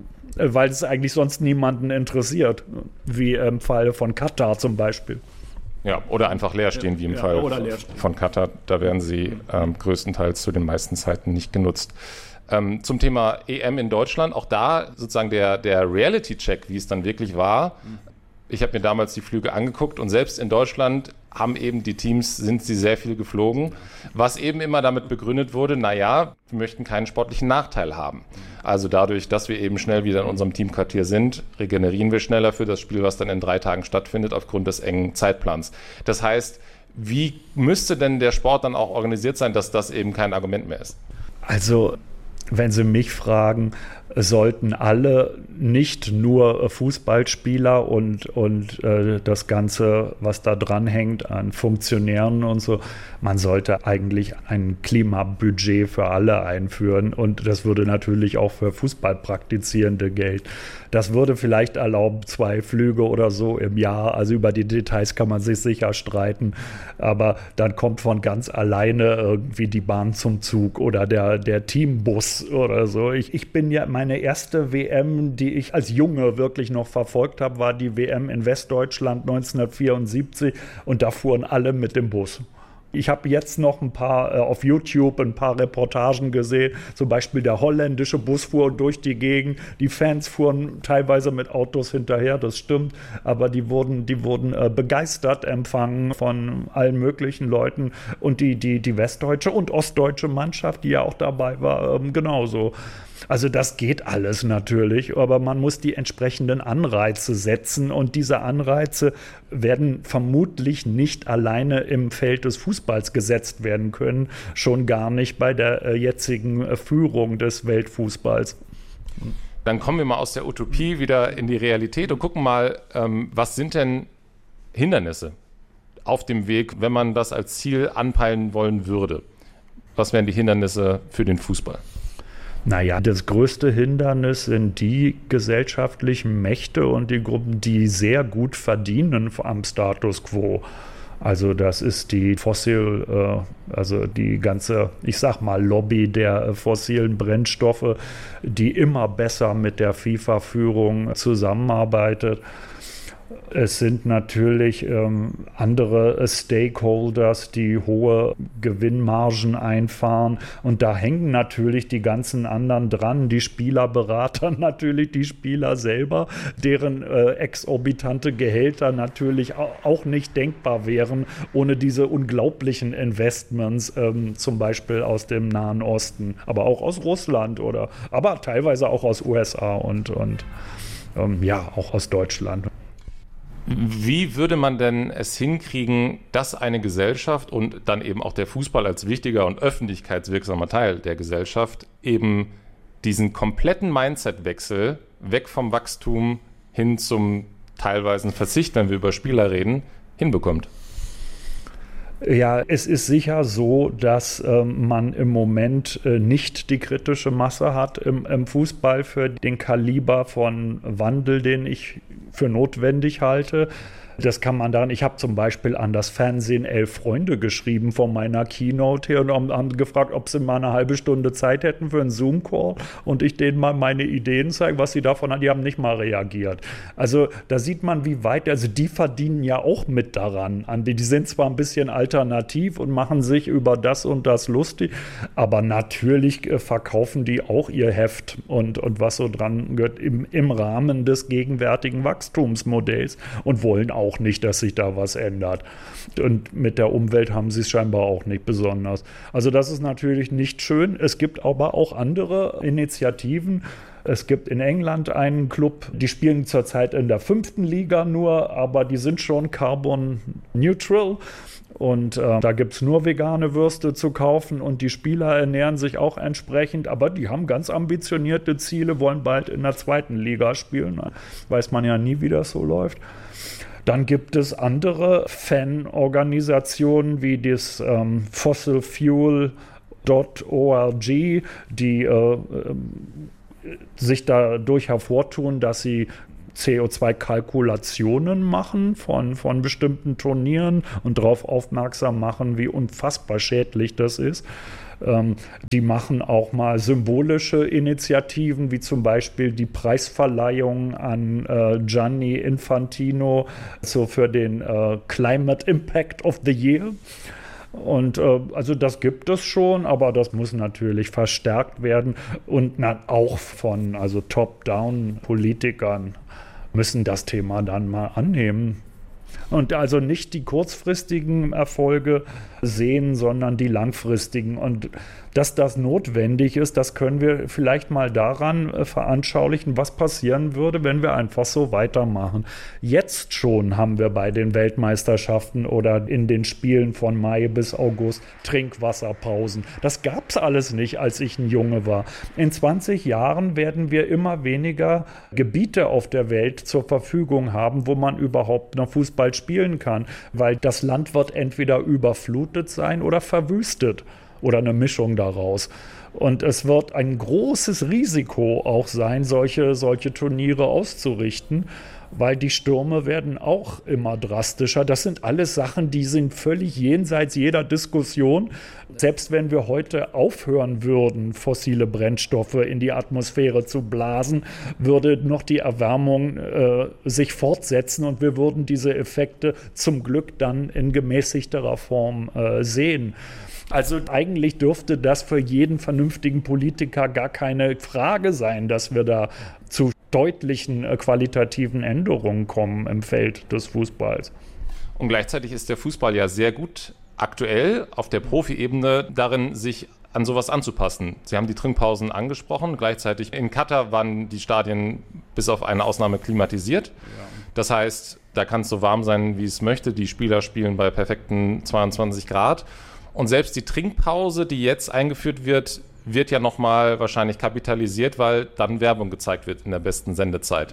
weil es eigentlich sonst niemanden interessiert, wie im Fall von Katar zum Beispiel. Ja, oder einfach leer stehen, wie im Fall von Katar. Da werden sie größtenteils zu den meisten Zeiten nicht genutzt. Zum Thema EM in Deutschland, auch da sozusagen der Reality-Check, wie es dann wirklich war. Ich habe mir damals die Flüge angeguckt und selbst in Deutschland haben eben die Teams, sind sie sehr viel geflogen, was eben immer damit begründet wurde, naja, wir möchten keinen sportlichen Nachteil haben. Also dadurch, dass wir eben schnell wieder in unserem Teamquartier sind, regenerieren wir schneller für das Spiel, was dann in 3 Tagen stattfindet, aufgrund des engen Zeitplans. Das heißt, wie müsste denn der Sport dann auch organisiert sein, dass das eben kein Argument mehr ist? Also wenn Sie mich fragen, sollten alle, nicht nur Fußballspieler und das Ganze, was da dran hängt an Funktionären und so, man sollte eigentlich ein Klimabudget für alle einführen und das würde natürlich auch für Fußballpraktizierende gelten. Das würde vielleicht erlauben, 2 Flüge oder so im Jahr, also über die Details kann man sich sicher streiten, aber dann kommt von ganz alleine irgendwie die Bahn zum Zug oder der Teambus oder so. Ich bin ja, meine erste WM, die ich als Junge wirklich noch verfolgt habe, war die WM in Westdeutschland 1974 und da fuhren alle mit dem Bus. Ich habe jetzt noch ein paar auf YouTube ein paar Reportagen gesehen, zum Beispiel der holländische Bus fuhr durch die Gegend, die Fans fuhren teilweise mit Autos hinterher, das stimmt, aber die wurden begeistert empfangen von allen möglichen Leuten und die westdeutsche und ostdeutsche Mannschaft, die ja auch dabei war, genauso. Also das geht alles natürlich, aber man muss die entsprechenden Anreize setzen und diese Anreize werden vermutlich nicht alleine im Feld des Fußballs gesetzt werden können, schon gar nicht bei der jetzigen Führung des Weltfußballs. Dann kommen wir mal aus der Utopie wieder in die Realität und gucken mal, was sind denn Hindernisse auf dem Weg, wenn man das als Ziel anpeilen wollen würde? Was wären die Hindernisse für den Fußball? Naja, das größte Hindernis sind die gesellschaftlichen Mächte und die Gruppen, die sehr gut verdienen am Status quo. Also das ist die also die ganze, ich sag mal, Lobby der fossilen Brennstoffe, die immer besser mit der FIFA-Führung zusammenarbeitet. Es sind natürlich andere Stakeholders, die hohe Gewinnmargen einfahren und da hängen natürlich die ganzen anderen dran, die Spielerberater, natürlich die Spieler selber, deren exorbitante Gehälter natürlich auch nicht denkbar wären ohne diese unglaublichen Investments, zum Beispiel aus dem Nahen Osten, aber auch aus Russland aber teilweise auch aus USA und auch aus Deutschland. Wie würde man denn es hinkriegen, dass eine Gesellschaft und dann eben auch der Fußball als wichtiger und öffentlichkeitswirksamer Teil der Gesellschaft eben diesen kompletten Mindset-Wechsel weg vom Wachstum hin zum teilweisen Verzicht, wenn wir über Spieler reden, hinbekommt? Ja, es ist sicher so, dass man im Moment nicht die kritische Masse hat im Fußball für den Kaliber von Wandel, den ich für notwendig halte. Das kann man dann, ich habe zum Beispiel an das Fernsehen 11 Freunde geschrieben von meiner Keynote her und haben gefragt, ob sie mal eine halbe Stunde Zeit hätten für einen Zoom-Call und ich denen mal meine Ideen zeige, was sie davon haben. Die haben nicht mal reagiert. Also da sieht man, wie weit, also die verdienen ja auch mit daran. Die sind zwar ein bisschen alternativ und machen sich über das und das lustig, aber natürlich verkaufen die auch ihr Heft und was so dran gehört im Rahmen des gegenwärtigen Wachstumsmodells und wollen auch auch nicht, dass sich da was ändert. Und mit der Umwelt haben sie es scheinbar auch nicht besonders. Also das ist natürlich nicht schön. Es gibt aber auch andere Initiativen. Es gibt in England einen Club, die spielen zurzeit in der 5. Liga nur, aber die sind schon carbon neutral. Und da gibt es nur vegane Würste zu kaufen und die Spieler ernähren sich auch entsprechend. Aber die haben ganz ambitionierte Ziele, wollen bald in der 2. Liga spielen. Weiß man ja nie, wie das so läuft. Dann gibt es andere Fanorganisationen wie das fossilfuel.org, die sich dadurch hervortun, dass sie CO2-Kalkulationen machen von bestimmten Turnieren und darauf aufmerksam machen, wie unfassbar schädlich das ist. Die machen auch mal symbolische Initiativen, wie zum Beispiel die Preisverleihung an Gianni Infantino so für den Climate Impact of the Year. Und also das gibt es schon, aber das muss natürlich verstärkt werden und auch von Top-Down-Politikern müssen das Thema dann mal annehmen. Und also nicht die kurzfristigen Erfolge sehen, sondern die langfristigen. Und dass das notwendig ist, das können wir vielleicht mal daran veranschaulichen, was passieren würde, wenn wir einfach so weitermachen. Jetzt schon haben wir bei den Weltmeisterschaften oder in den Spielen von Mai bis August Trinkwasserpausen. Das gab es alles nicht, als ich ein Junge war. In 20 Jahren werden wir immer weniger Gebiete auf der Welt zur Verfügung haben, wo man überhaupt noch Fußball spielen kann, weil das Land wird entweder überflutet sein oder verwüstet. Oder eine Mischung daraus. Und es wird ein großes Risiko auch sein, solche Turniere auszurichten, weil die Stürme werden auch immer drastischer. Das sind alles Sachen, die sind völlig jenseits jeder Diskussion. Selbst wenn wir heute aufhören würden, fossile Brennstoffe in die Atmosphäre zu blasen, würde noch die Erwärmung sich fortsetzen und wir würden diese Effekte zum Glück dann in gemäßigterer Form sehen. Also eigentlich dürfte das für jeden vernünftigen Politiker gar keine Frage sein, dass wir da zu deutlichen qualitativen Änderungen kommen im Feld des Fußballs. Und gleichzeitig ist der Fußball ja sehr gut aktuell auf der Profi-Ebene darin, sich an sowas anzupassen. Sie haben die Trinkpausen angesprochen. Gleichzeitig in Katar waren die Stadien bis auf eine Ausnahme klimatisiert. Ja. Das heißt, da kann es so warm sein, wie es möchte. Die Spieler spielen bei perfekten 22 Grad. Und selbst die Trinkpause, die jetzt eingeführt wird, wird ja nochmal wahrscheinlich kapitalisiert, weil dann Werbung gezeigt wird in der besten Sendezeit.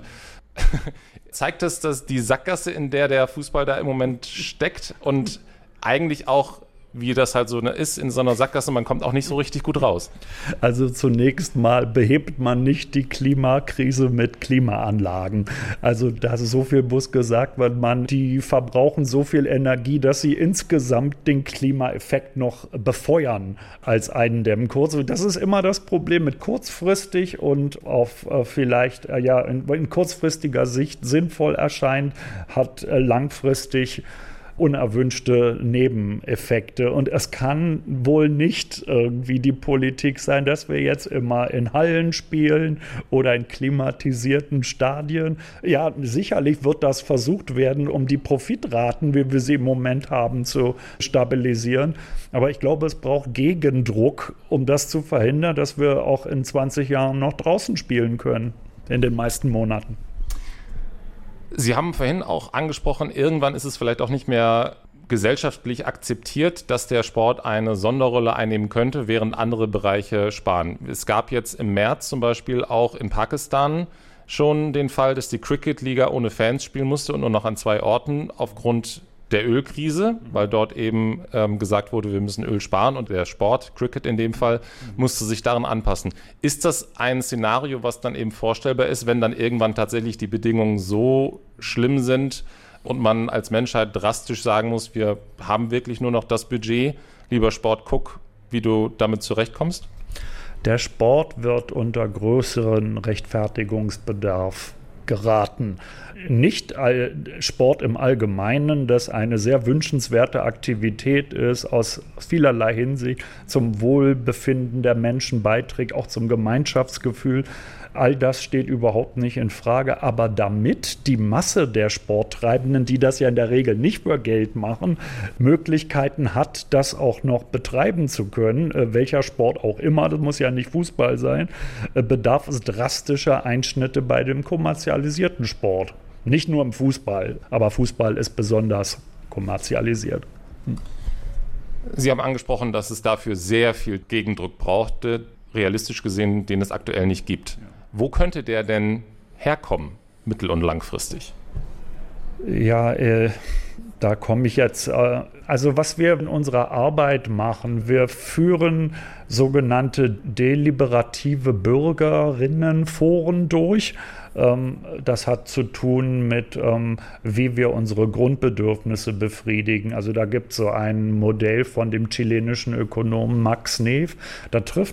Zeigt das, dass die Sackgasse, in der Fußball da im Moment steckt und eigentlich auch, wie das halt so ist, in so einer Sackgasse, man kommt auch nicht so richtig gut raus. Also zunächst mal behebt man nicht die Klimakrise mit Klimaanlagen. Also so viel muss gesagt werden, die verbrauchen so viel Energie, dass sie insgesamt den Klimaeffekt noch befeuern als eindämmen. Das ist immer das Problem mit kurzfristig und auf vielleicht in kurzfristiger Sicht sinnvoll erscheint, hat langfristig unerwünschte Nebeneffekte. Und es kann wohl nicht irgendwie die Politik sein, dass wir jetzt immer in Hallen spielen oder in klimatisierten Stadien. Ja, sicherlich wird das versucht werden, um die Profitraten, wie wir sie im Moment haben, zu stabilisieren. Aber ich glaube, es braucht Gegendruck, um das zu verhindern, dass wir auch in 20 Jahren noch draußen spielen können, in den meisten Monaten. Sie haben vorhin auch angesprochen, irgendwann ist es vielleicht auch nicht mehr gesellschaftlich akzeptiert, dass der Sport eine Sonderrolle einnehmen könnte, während andere Bereiche sparen. Es gab jetzt im März zum Beispiel auch in Pakistan schon den Fall, dass die Cricket-Liga ohne Fans spielen musste und nur noch an 2 Orten aufgrund der Ölkrise, weil dort eben gesagt wurde, wir müssen Öl sparen und der Sport, Cricket in dem Fall, musste sich daran anpassen. Ist das ein Szenario, was dann eben vorstellbar ist, wenn dann irgendwann tatsächlich die Bedingungen so schlimm sind und man als Menschheit drastisch sagen muss, wir haben wirklich nur noch das Budget, lieber Sport, guck, wie du damit zurechtkommst? Der Sport wird unter größeren Rechtfertigungsbedarf geraten. Nicht Sport im Allgemeinen, das eine sehr wünschenswerte Aktivität ist, aus vielerlei Hinsicht zum Wohlbefinden der Menschen beiträgt, auch zum Gemeinschaftsgefühl. All das steht überhaupt nicht in Frage. Aber damit die Masse der Sporttreibenden, die das ja in der Regel nicht für Geld machen, Möglichkeiten hat, das auch noch betreiben zu können, welcher Sport auch immer, das muss ja nicht Fußball sein, bedarf es drastischer Einschnitte bei dem kommerzialisierten Sport. Nicht nur im Fußball, aber Fußball ist besonders kommerzialisiert. Sie haben angesprochen, dass es dafür sehr viel Gegendruck brauchte, realistisch gesehen, den es aktuell nicht gibt. Wo könnte der denn herkommen, mittel- und langfristig? Ja, da komme ich jetzt. Also was wir in unserer Arbeit machen, wir führen sogenannte deliberative Bürgerinnenforen durch. Das hat zu tun mit, wie wir unsere Grundbedürfnisse befriedigen. Also da gibt es so ein Modell von dem chilenischen Ökonomen Max Neef. Da trifft